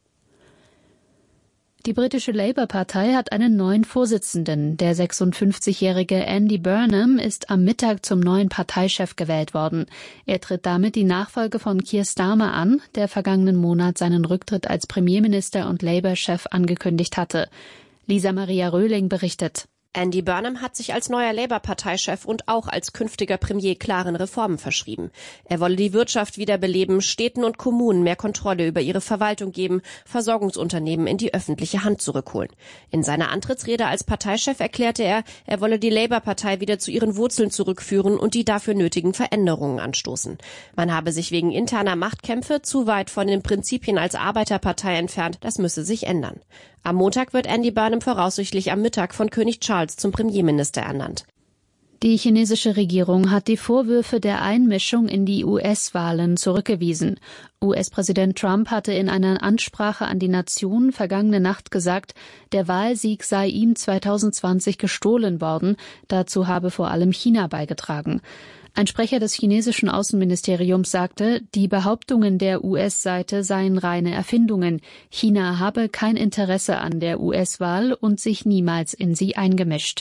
Die britische Labour-Partei hat einen neuen Vorsitzenden. Der sechsundfünfzigjährige Andy Burnham ist am Mittag zum neuen Parteichef gewählt worden. Er tritt damit die Nachfolge von Keir Starmer an, der vergangenen Monat seinen Rücktritt als Premierminister und Labour-Chef angekündigt hatte. Lisa Maria Röhling berichtet. Andy Burnham hat sich als neuer Labour-Parteichef und auch als künftiger Premier klaren Reformen verschrieben. Er wolle die Wirtschaft wiederbeleben, Städten und Kommunen mehr Kontrolle über ihre Verwaltung geben, Versorgungsunternehmen in die öffentliche Hand zurückholen. In seiner Antrittsrede als Parteichef erklärte er, er wolle die Labour-Partei wieder zu ihren Wurzeln zurückführen und die dafür nötigen Veränderungen anstoßen. Man habe sich wegen interner Machtkämpfe zu weit von den Prinzipien als Arbeiterpartei entfernt, das müsse sich ändern. Am Montag wird Andy Burnham voraussichtlich am Mittag von König Charles zum Premierminister ernannt. Die chinesische Regierung hat die Vorwürfe der Einmischung in die U S-Wahlen zurückgewiesen. U S-Präsident Trump hatte in einer Ansprache an die Nation vergangene Nacht gesagt, der Wahlsieg sei ihm zweitausendzwanzig gestohlen worden. Dazu habe vor allem China beigetragen. Ein Sprecher des chinesischen Außenministeriums sagte, die Behauptungen der U S-Seite seien reine Erfindungen. China habe kein Interesse an der U S-Wahl und sich niemals in sie eingemischt.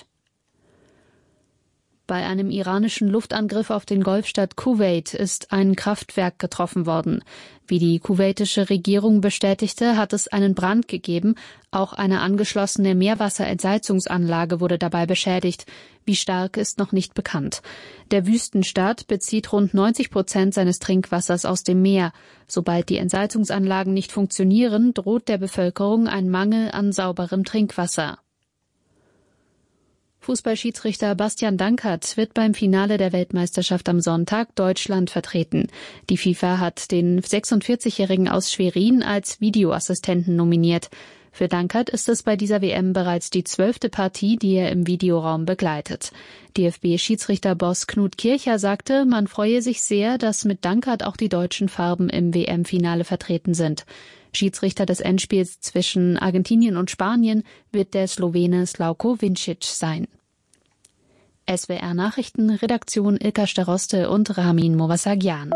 Bei einem iranischen Luftangriff auf den Golfstaat Kuwait ist ein Kraftwerk getroffen worden. Wie die kuwaitische Regierung bestätigte, hat es einen Brand gegeben. Auch eine angeschlossene Meerwasserentsalzungsanlage wurde dabei beschädigt. Wie stark ist noch nicht bekannt. Der Wüstenstaat bezieht rund neunzig Prozent seines Trinkwassers aus dem Meer. Sobald die Entsalzungsanlagen nicht funktionieren, droht der Bevölkerung ein Mangel an sauberem Trinkwasser. Fußballschiedsrichter Bastian Dankert wird beim Finale der Weltmeisterschaft am Sonntag Deutschland vertreten. Die FIFA hat den sechsundvierzigjährigen aus Schwerin als Videoassistenten nominiert. Für Dankert ist es bei dieser W M bereits die zwölfte Partie, die er im Videoraum begleitet. D F B-Schiedsrichterboss Knut Kircher sagte, man freue sich sehr, dass mit Dankert auch die deutschen Farben im W M-Finale vertreten sind. Schiedsrichter des Endspiels zwischen Argentinien und Spanien wird der Slowene Slavko Vincic sein. S W R-Nachrichten, Redaktion Ilka Staroste und Ramin Movasagian.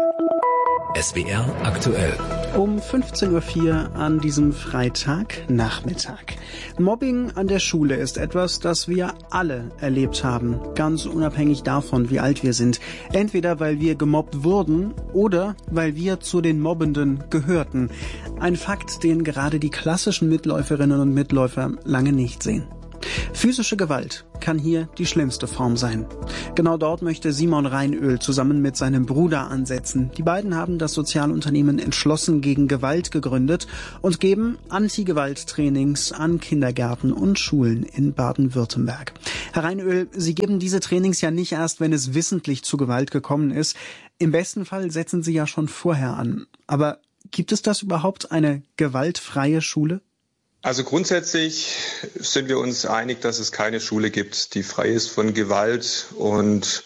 S W R aktuell. Um fünfzehn Uhr vier an diesem Freitagnachmittag. Mobbing an der Schule ist etwas, das wir alle erlebt haben, ganz unabhängig davon, wie alt wir sind. Entweder weil wir gemobbt wurden oder weil wir zu den Mobbenden gehörten. Ein Fakt, den gerade die klassischen Mitläuferinnen und Mitläufer lange nicht sehen. Physische Gewalt kann hier die schlimmste Form sein. Genau dort möchte Simon Reinöl zusammen mit seinem Bruder ansetzen. Die beiden haben das Sozialunternehmen Entschlossen gegen Gewalt gegründet und geben Anti-Gewalt-Trainings an Kindergärten und Schulen in Baden-Württemberg. Herr Reinöl, Sie geben diese Trainings ja nicht erst, wenn es wissentlich zu Gewalt gekommen ist. Im besten Fall setzen Sie ja schon vorher an. Aber gibt es das überhaupt, eine gewaltfreie Schule? Also grundsätzlich sind wir uns einig, dass es keine Schule gibt, die frei ist von Gewalt. Und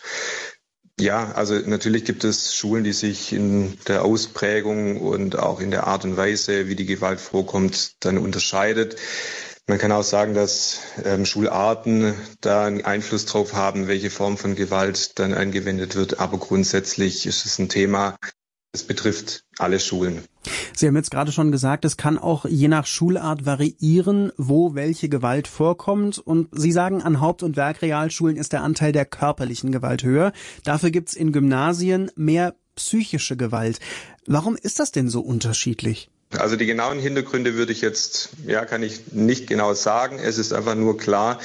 ja, also natürlich gibt es Schulen, die sich in der Ausprägung und auch in der Art und Weise, wie die Gewalt vorkommt, dann unterscheidet. Man kann auch sagen, dass ähm, Schularten da einen Einfluss drauf haben, welche Form von Gewalt dann angewendet wird. Aber grundsätzlich ist es ein Thema, es betrifft alle Schulen. Sie haben jetzt gerade schon gesagt, es kann auch je nach Schulart variieren, wo welche Gewalt vorkommt. Und Sie sagen, an Haupt- und Werkrealschulen ist der Anteil der körperlichen Gewalt höher. Dafür gibt's in Gymnasien mehr psychische Gewalt. Warum ist das denn so unterschiedlich? Also die genauen Hintergründe würde ich jetzt, ja, kann ich nicht genau sagen. Es ist einfach nur klar,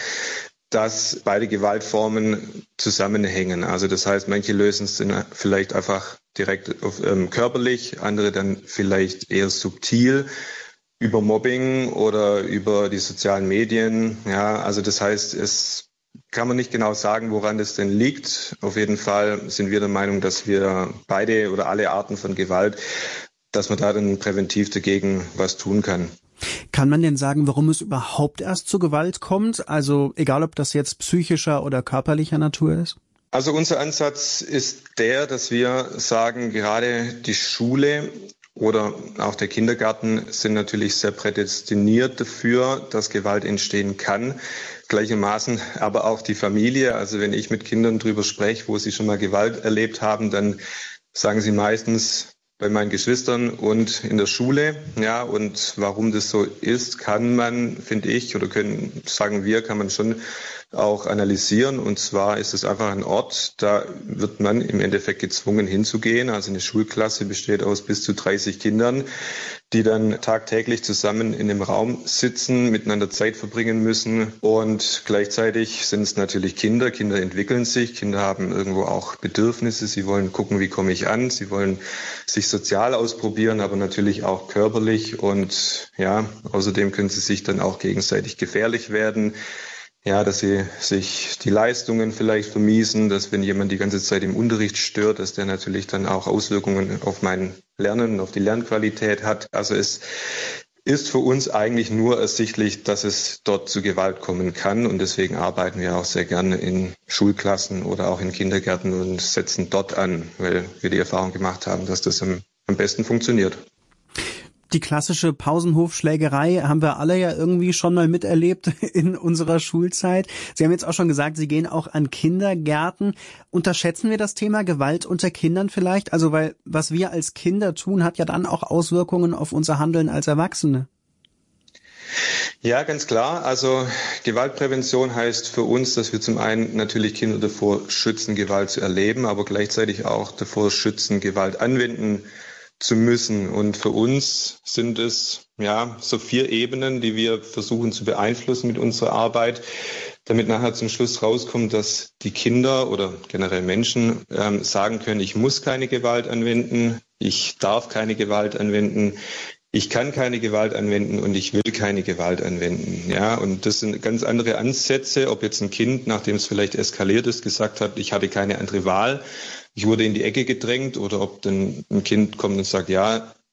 dass beide Gewaltformen zusammenhängen. Also das heißt, manche lösen es dann vielleicht einfach direkt auf, ähm, körperlich, andere dann vielleicht eher subtil über Mobbing oder über die sozialen Medien. Ja, also das heißt, es kann man nicht genau sagen, woran das denn liegt. Auf jeden Fall sind wir der Meinung, dass wir beide oder alle Arten von Gewalt, dass man da dann präventiv dagegen was tun kann. Kann man denn sagen, warum es überhaupt erst zu Gewalt kommt? Also egal, ob das jetzt psychischer oder körperlicher Natur ist? Also unser Ansatz ist der, dass wir sagen, gerade die Schule oder auch der Kindergarten sind natürlich sehr prädestiniert dafür, dass Gewalt entstehen kann. Gleichermaßen aber auch die Familie. Also wenn ich mit Kindern drüber spreche, wo sie schon mal Gewalt erlebt haben, dann sagen sie meistens, bei meinen Geschwistern und in der Schule. Ja, und warum das so ist, kann man, finde ich, oder können, sagen wir, kann man schon auch analysieren. Und zwar ist es einfach ein Ort, da wird man im Endeffekt gezwungen hinzugehen. Also eine Schulklasse besteht aus bis zu dreißig Kindern, die dann tagtäglich zusammen in dem Raum sitzen, miteinander Zeit verbringen müssen. Und gleichzeitig sind es natürlich Kinder. Kinder entwickeln sich. Kinder haben irgendwo auch Bedürfnisse. Sie wollen gucken, wie komme ich an. Sie wollen sich sozial ausprobieren, aber natürlich auch körperlich. Und ja, außerdem können sie sich dann auch gegenseitig gefährlich werden. Ja, dass sie sich die Leistungen vielleicht vermiesen, dass wenn jemand die ganze Zeit im Unterricht stört, dass der natürlich dann auch Auswirkungen auf mein Lernen, auf die Lernqualität hat. Also es ist für uns eigentlich nur ersichtlich, dass es dort zu Gewalt kommen kann. Und deswegen arbeiten wir auch sehr gerne in Schulklassen oder auch in Kindergärten und setzen dort an, weil wir die Erfahrung gemacht haben, dass das am, am besten funktioniert. Die klassische Pausenhofschlägerei haben wir alle ja irgendwie schon mal miterlebt in unserer Schulzeit. Sie haben jetzt auch schon gesagt, Sie gehen auch an Kindergärten. Unterschätzen wir das Thema Gewalt unter Kindern vielleicht? Also weil was wir als Kinder tun, hat ja dann auch Auswirkungen auf unser Handeln als Erwachsene. Ja, ganz klar. Also Gewaltprävention heißt für uns, dass wir zum einen natürlich Kinder davor schützen, Gewalt zu erleben, aber gleichzeitig auch davor schützen, Gewalt anwenden zu müssen. Und für uns sind es ja so vier Ebenen, die wir versuchen zu beeinflussen mit unserer Arbeit, damit nachher zum Schluss rauskommt, dass die Kinder oder generell Menschen ähm, sagen können, ich muss keine Gewalt anwenden, ich darf keine Gewalt anwenden, ich kann keine Gewalt anwenden und ich will keine Gewalt anwenden. Ja, und das sind ganz andere Ansätze, ob jetzt ein Kind, nachdem es vielleicht eskaliert ist, gesagt hat, ich hatte keine andere Wahl, ich wurde in die Ecke gedrängt, oder ob dann ein Kind kommt und sagt, ja,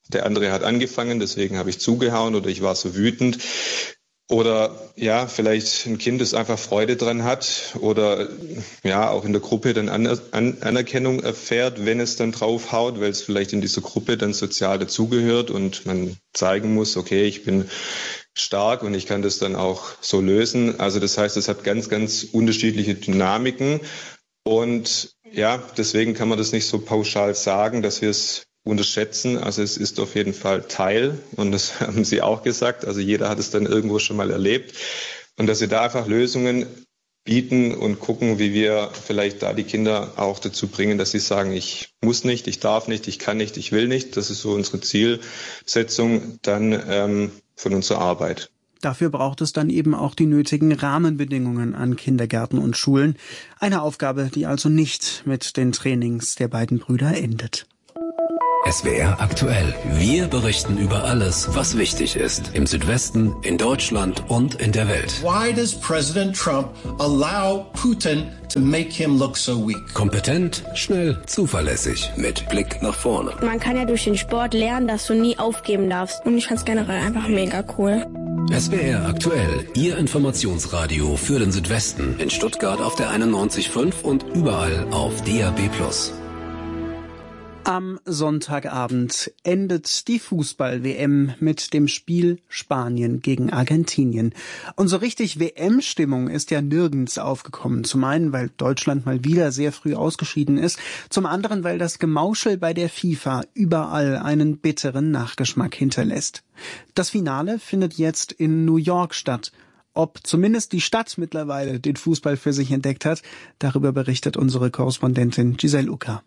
der andere hat angefangen, deswegen habe ich zugehauen oder ich war so wütend. Oder ja, vielleicht ein Kind, das einfach Freude dran hat oder ja auch in der Gruppe dann Aner- An- Anerkennung erfährt, wenn es dann draufhaut, weil es vielleicht in dieser Gruppe dann sozial dazugehört und man zeigen muss, okay, ich bin stark und ich kann das dann auch so lösen. Also das heißt, es hat ganz, ganz unterschiedliche Dynamiken und ja, deswegen kann man das nicht so pauschal sagen, dass wir es unterschätzen. Also es ist auf jeden Fall Teil und das haben Sie auch gesagt. Also jeder hat es dann irgendwo schon mal erlebt und dass wir da einfach Lösungen bieten und gucken, wie wir vielleicht da die Kinder auch dazu bringen, dass sie sagen, ich muss nicht, ich darf nicht, ich kann nicht, ich will nicht. Das ist so unsere Zielsetzung dann ähm, von unserer Arbeit. Dafür braucht es dann eben auch die nötigen Rahmenbedingungen an Kindergärten und Schulen. Eine Aufgabe, die also nicht mit den Trainings der beiden Brüder endet. S W R aktuell. Wir berichten über alles, was wichtig ist. Im Südwesten, in Deutschland und in der Welt. Why does President Trump allow Putin to make him look so weak? Kompetent, schnell, zuverlässig, mit Blick nach vorne. Man kann ja durch den Sport lernen, dass du nie aufgeben darfst. Und ich fand's generell einfach mega cool. S W R aktuell. Ihr Informationsradio für den Südwesten. In Stuttgart auf der einundneunzig Komma fünf und überall auf D A B plus. Am Sonntagabend endet die Fußball-W M mit dem Spiel Spanien gegen Argentinien. Und so richtig W M-Stimmung ist ja nirgends aufgekommen. Zum einen, weil Deutschland mal wieder sehr früh ausgeschieden ist. Zum anderen, weil das Gemauschel bei der FIFA überall einen bitteren Nachgeschmack hinterlässt. Das Finale findet jetzt in New York statt. Ob zumindest die Stadt mittlerweile den Fußball für sich entdeckt hat, darüber berichtet unsere Korrespondentin Giselle Ucker.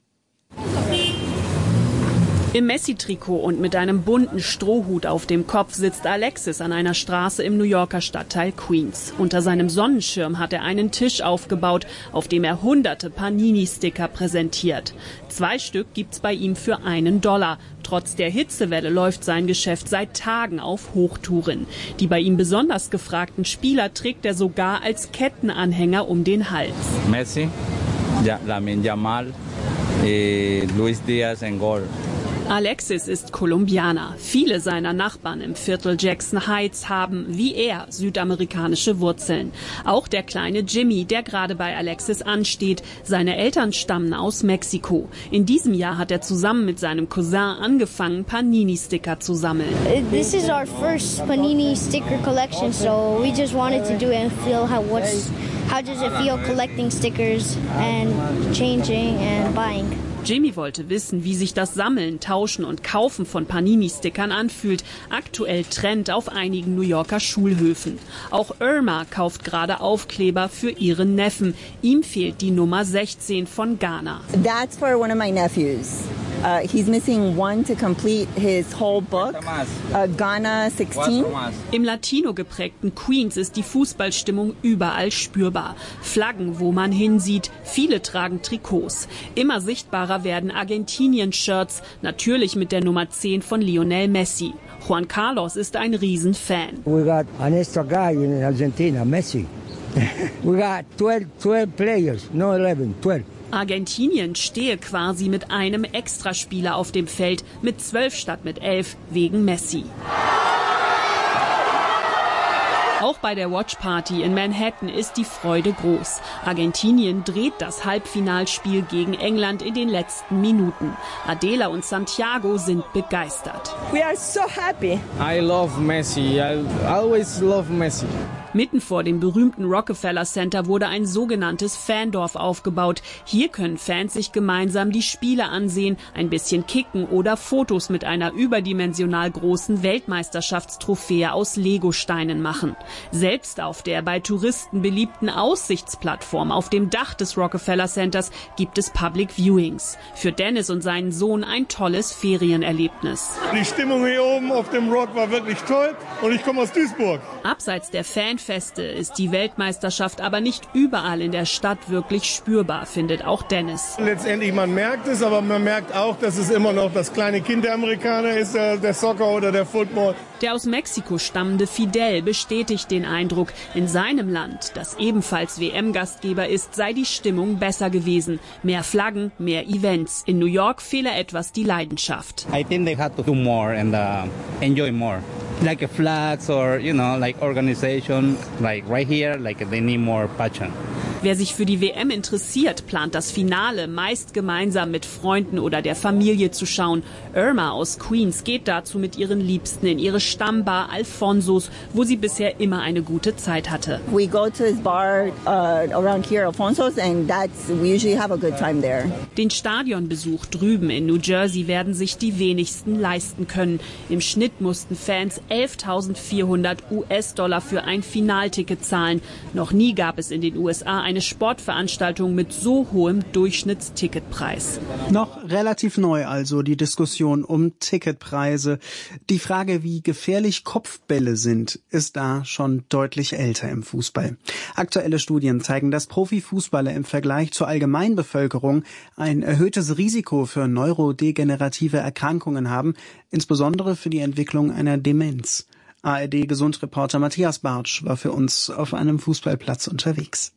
Im Messi-Trikot und mit einem bunten Strohhut auf dem Kopf sitzt Alexis an einer Straße im New Yorker Stadtteil Queens. Unter seinem Sonnenschirm hat er einen Tisch aufgebaut, auf dem er hunderte Panini-Sticker präsentiert. Zwei Stück gibt's bei ihm für einen Dollar. Trotz der Hitzewelle läuft sein Geschäft seit Tagen auf Hochtouren. Die bei ihm besonders gefragten Spieler trägt er sogar als Kettenanhänger um den Hals. Messi, ja, Lamine Yamal, eh, Luis Diaz en Gol. Alexis ist Kolumbianer. Viele seiner Nachbarn im Viertel Jackson Heights haben, wie er, südamerikanische Wurzeln. Auch der kleine Jimmy, der gerade bei Alexis ansteht. Seine Eltern stammen aus Mexiko. In diesem Jahr hat er zusammen mit seinem Cousin angefangen, Panini-Sticker zu sammeln. This is our first Panini sticker collection, so we just wanted to do it and feel how what's how does it feel collecting stickers and changing and buying. Jimmy wollte wissen, wie sich das Sammeln, Tauschen und Kaufen von Panini-Stickern anfühlt. Aktuell Trend auf einigen New Yorker Schulhöfen. Auch Irma kauft gerade Aufkleber für ihren Neffen. Ihm fehlt die Nummer sechzehn von Ghana. That's for one of my nephews. Uh, he's missing one to complete his whole book, uh, Ghana sechzehn. Im Latino geprägten Queens ist die Fußballstimmung überall spürbar. Flaggen, wo man hinsieht, viele tragen Trikots. Immer sichtbarer werden Argentinien-Shirts, natürlich mit der Nummer zehn von Lionel Messi. Juan Carlos ist ein Riesenfan. We got an extra guy in Argentina, Messi. We got twelve, twelve players, no eleven, twelve. Argentinien stehe quasi mit einem Extraspieler auf dem Feld, mit zwölf statt mit elf, wegen Messi. Auch bei der Watchparty in Manhattan ist die Freude groß. Argentinien dreht das Halbfinalspiel gegen England in den letzten Minuten. Adela und Santiago sind begeistert. We are so happy. I love Messi. I always love Messi. Mitten vor dem berühmten Rockefeller Center wurde ein sogenanntes Fandorf aufgebaut. Hier können Fans sich gemeinsam die Spiele ansehen, ein bisschen kicken oder Fotos mit einer überdimensional großen Weltmeisterschaftstrophäe aus Legosteinen machen. Selbst auf der bei Touristen beliebten Aussichtsplattform auf dem Dach des Rockefeller Centers gibt es Public Viewings. Für Dennis und seinen Sohn ein tolles Ferienerlebnis. Die Stimmung hier oben auf dem Rock war wirklich toll und ich komme aus Duisburg. Abseits der Fan Fanfeste ist die Weltmeisterschaft aber nicht überall in der Stadt wirklich spürbar, findet auch Dennis. Letztendlich, man merkt es, aber man merkt auch, dass es immer noch das kleine Kind der Amerikaner ist, der, der Soccer oder der Football. Der aus Mexiko stammende Fidel bestätigt den Eindruck, in seinem Land, das ebenfalls W M-Gastgeber ist, sei die Stimmung besser gewesen. Mehr Flaggen, mehr Events. In New York fehle etwas die Leidenschaft. I think they had to do more and uh, enjoy more. Like a flags or, you know, like organization, like right here, like they need more passion. Wer sich für die W M interessiert, plant das Finale meist gemeinsam mit Freunden oder der Familie zu schauen. Irma aus Queens geht dazu mit ihren Liebsten in ihre Stammbar Alfonsos, wo sie bisher immer eine gute Zeit hatte. We go to this bar uh, around here, Alfonsos, and that's we usually have a good time there. Den Stadionbesuch drüben in New Jersey werden sich die wenigsten leisten können. Im Schnitt mussten Fans elftausendvierhundert US-Dollar für ein Finalticket zahlen. Noch nie gab es in den U S A eine Sportveranstaltung mit so hohem Durchschnittsticketpreis. Noch relativ neu also die Diskussion um Ticketpreise. Die Frage, wie gefährlich Kopfbälle sind, ist da schon deutlich älter im Fußball. Aktuelle Studien zeigen, dass Profifußballer im Vergleich zur Allgemeinbevölkerung ein erhöhtes Risiko für neurodegenerative Erkrankungen haben, insbesondere für die Entwicklung einer Demenz. A R D-Gesundreporter Matthias Bartsch war für uns auf einem Fußballplatz unterwegs.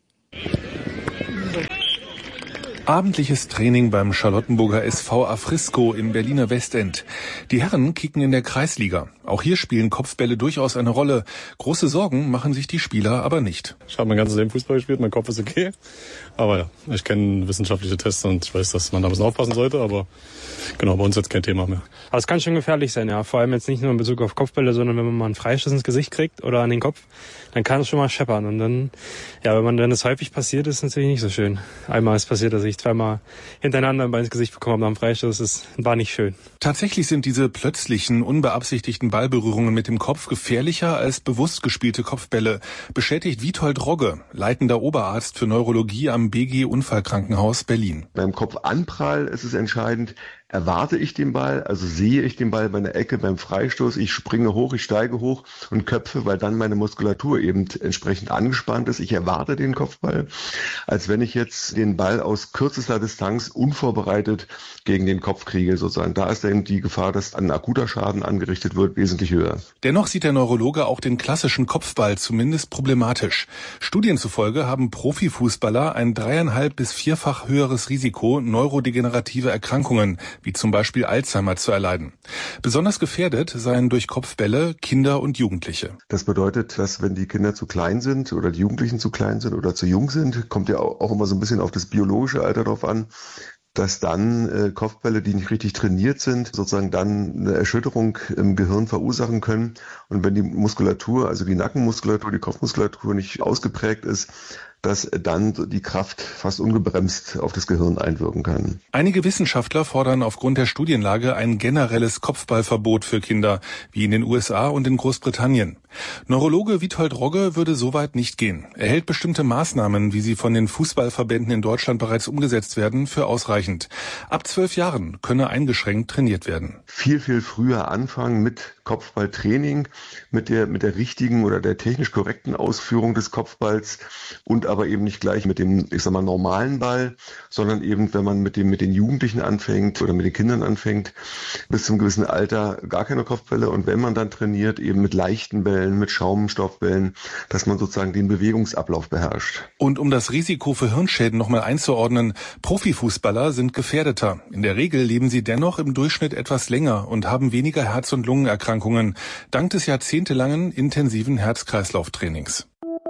Abendliches Training beim Charlottenburger S V Afrisco im Berliner Westend. Die Herren kicken in der Kreisliga. Auch hier spielen Kopfbälle durchaus eine Rolle. Große Sorgen machen sich die Spieler aber nicht. Ich habe mein ganzes Leben Fußball gespielt, mein Kopf ist okay. Aber ja, ich kenne wissenschaftliche Tests und ich weiß, dass man da ein bisschen aufpassen sollte. Aber genau, bei uns jetzt kein Thema mehr. Aber es kann schon gefährlich sein, ja. Vor allem jetzt nicht nur in Bezug auf Kopfbälle, sondern wenn man mal einen Freistoß ins Gesicht kriegt oder an den Kopf, dann kann es schon mal scheppern. Und dann, ja, wenn man wenn es häufig passiert, ist es natürlich nicht so schön. Einmal ist passiert, dass ich zweimal hintereinander ein Bein ins Gesicht bekommen habe nach dem Freistoß. Das war nicht schön. Tatsächlich sind diese plötzlichen, unbeabsichtigten Ballberührungen mit dem Kopf gefährlicher als bewusst gespielte Kopfbälle, bestätigt Witold Rogge, leitender Oberarzt für Neurologie am B G Unfallkrankenhaus Berlin. Beim Kopfanprall ist es entscheidend, erwarte ich den Ball, also sehe ich den Ball bei einer Ecke, beim Freistoß, ich springe hoch, ich steige hoch und köpfe, weil dann meine Muskulatur eben entsprechend angespannt ist. Ich erwarte den Kopfball, als wenn ich jetzt den Ball aus kürzester Distanz unvorbereitet gegen den Kopf kriege, sozusagen. Da ist eben die Gefahr, dass ein akuter Schaden angerichtet wird, wesentlich höher. Dennoch sieht der Neurologe auch den klassischen Kopfball zumindest problematisch. Studien zufolge haben Profifußballer ein dreieinhalb bis vierfach höheres Risiko, neurodegenerative Erkrankungen wie zum Beispiel Alzheimer zu erleiden. Besonders gefährdet seien durch Kopfbälle Kinder und Jugendliche. Das bedeutet, dass wenn die Kinder zu klein sind oder die Jugendlichen zu klein sind oder zu jung sind, kommt ja auch immer so ein bisschen auf das biologische Alter drauf an, dass dann äh, Kopfbälle, die nicht richtig trainiert sind, sozusagen dann eine Erschütterung im Gehirn verursachen können. Und wenn die Muskulatur, also die Nackenmuskulatur, die Kopfmuskulatur nicht ausgeprägt ist, dass dann die Kraft fast ungebremst auf das Gehirn einwirken kann. Einige Wissenschaftler fordern aufgrund der Studienlage ein generelles Kopfballverbot für Kinder, wie in den U S A und in Großbritannien. Neurologe Witold Rogge würde soweit nicht gehen. Er hält bestimmte Maßnahmen, wie sie von den Fußballverbänden in Deutschland bereits umgesetzt werden, für ausreichend. Ab zwölf Jahren könne eingeschränkt trainiert werden. Viel, viel früher anfangen mit Kopfballtraining, mit der, mit der richtigen oder der technisch korrekten Ausführung des Kopfballs und aber eben nicht gleich mit dem, ich sag mal, normalen Ball, sondern eben, wenn man mit dem, mit den Jugendlichen anfängt oder mit den Kindern anfängt, bis zum gewissen Alter gar keine Kopfbälle und wenn man dann trainiert, eben mit leichten Bällen, mit Schaumstoffbällen, dass man sozusagen den Bewegungsablauf beherrscht. Und um das Risiko für Hirnschäden nochmal einzuordnen, Profifußballer sind gefährdeter. In der Regel leben sie dennoch im Durchschnitt etwas länger und haben weniger Herz- und Lungenerkrankungen, dank des jahrzehntelangen intensiven Herz-Kreislauf-Trainings.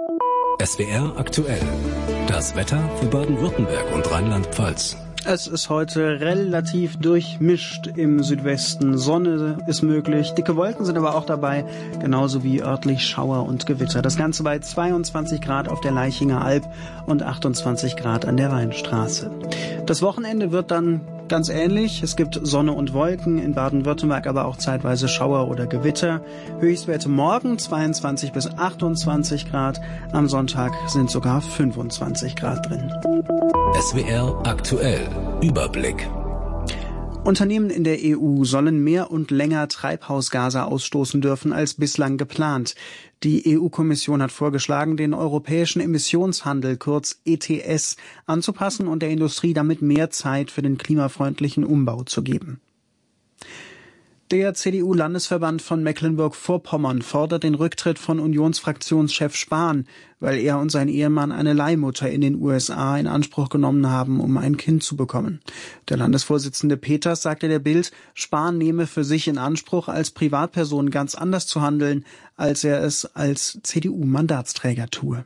S W R aktuell. Das Wetter für Baden-Württemberg und Rheinland-Pfalz. Es ist heute relativ durchmischt im Südwesten. Sonne ist möglich, dicke Wolken sind aber auch dabei, genauso wie örtlich Schauer und Gewitter. Das Ganze bei zweiundzwanzig Grad auf der Laichinger Alb und achtundzwanzig Grad an der Weinstraße. Das Wochenende wird dann ganz ähnlich. Es gibt Sonne und Wolken, in Baden-Württemberg aber auch zeitweise Schauer oder Gewitter. Höchstwerte morgen zweiundzwanzig bis achtundzwanzig Grad. Am Sonntag sind sogar fünfundzwanzig Grad drin. S W R aktuell. Überblick. Unternehmen in der E U sollen mehr und länger Treibhausgase ausstoßen dürfen als bislang geplant. Die E U-Kommission hat vorgeschlagen, den europäischen Emissionshandel, kurz E T S, anzupassen und der Industrie damit mehr Zeit für den klimafreundlichen Umbau zu geben. Der C D U-Landesverband von Mecklenburg-Vorpommern fordert den Rücktritt von Unionsfraktionschef Spahn, weil er und sein Ehemann eine Leihmutter in den U S A in Anspruch genommen haben, um ein Kind zu bekommen. Der Landesvorsitzende Peters sagte der Bild, Spahn nehme für sich in Anspruch, als Privatperson ganz anders zu handeln, als er es als C D U-Mandatsträger tue.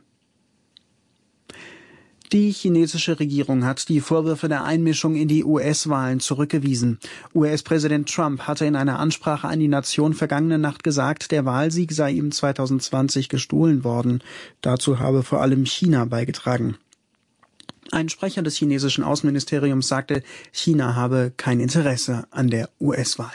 Die chinesische Regierung hat die Vorwürfe der Einmischung in die U S-Wahlen zurückgewiesen. U S-Präsident Trump hatte in einer Ansprache an die Nation vergangene Nacht gesagt, der Wahlsieg sei ihm zwanzig zwanzig gestohlen worden. Dazu habe vor allem China beigetragen. Ein Sprecher des chinesischen Außenministeriums sagte, China habe kein Interesse an der U S-Wahl.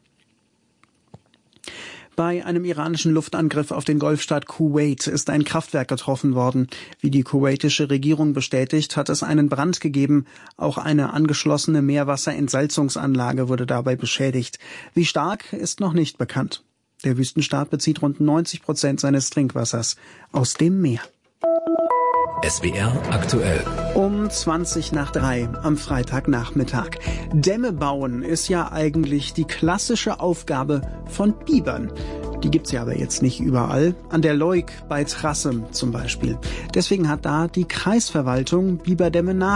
Bei einem iranischen Luftangriff auf den Golfstaat Kuwait ist ein Kraftwerk getroffen worden. Wie die kuwaitische Regierung bestätigt, hat es einen Brand gegeben. Auch eine angeschlossene Meerwasserentsalzungsanlage wurde dabei beschädigt. Wie stark, ist noch nicht bekannt. Der Wüstenstaat bezieht rund neunzig Prozent seines Trinkwassers aus dem Meer. S W R aktuell. Um zwanzig nach drei am Freitagnachmittag. Dämme bauen ist ja eigentlich die klassische Aufgabe von Bibern. Die gibt's ja aber jetzt nicht überall. An der Leuk bei Trassem zum Beispiel. Deswegen hat da die Kreisverwaltung Biberdämme nach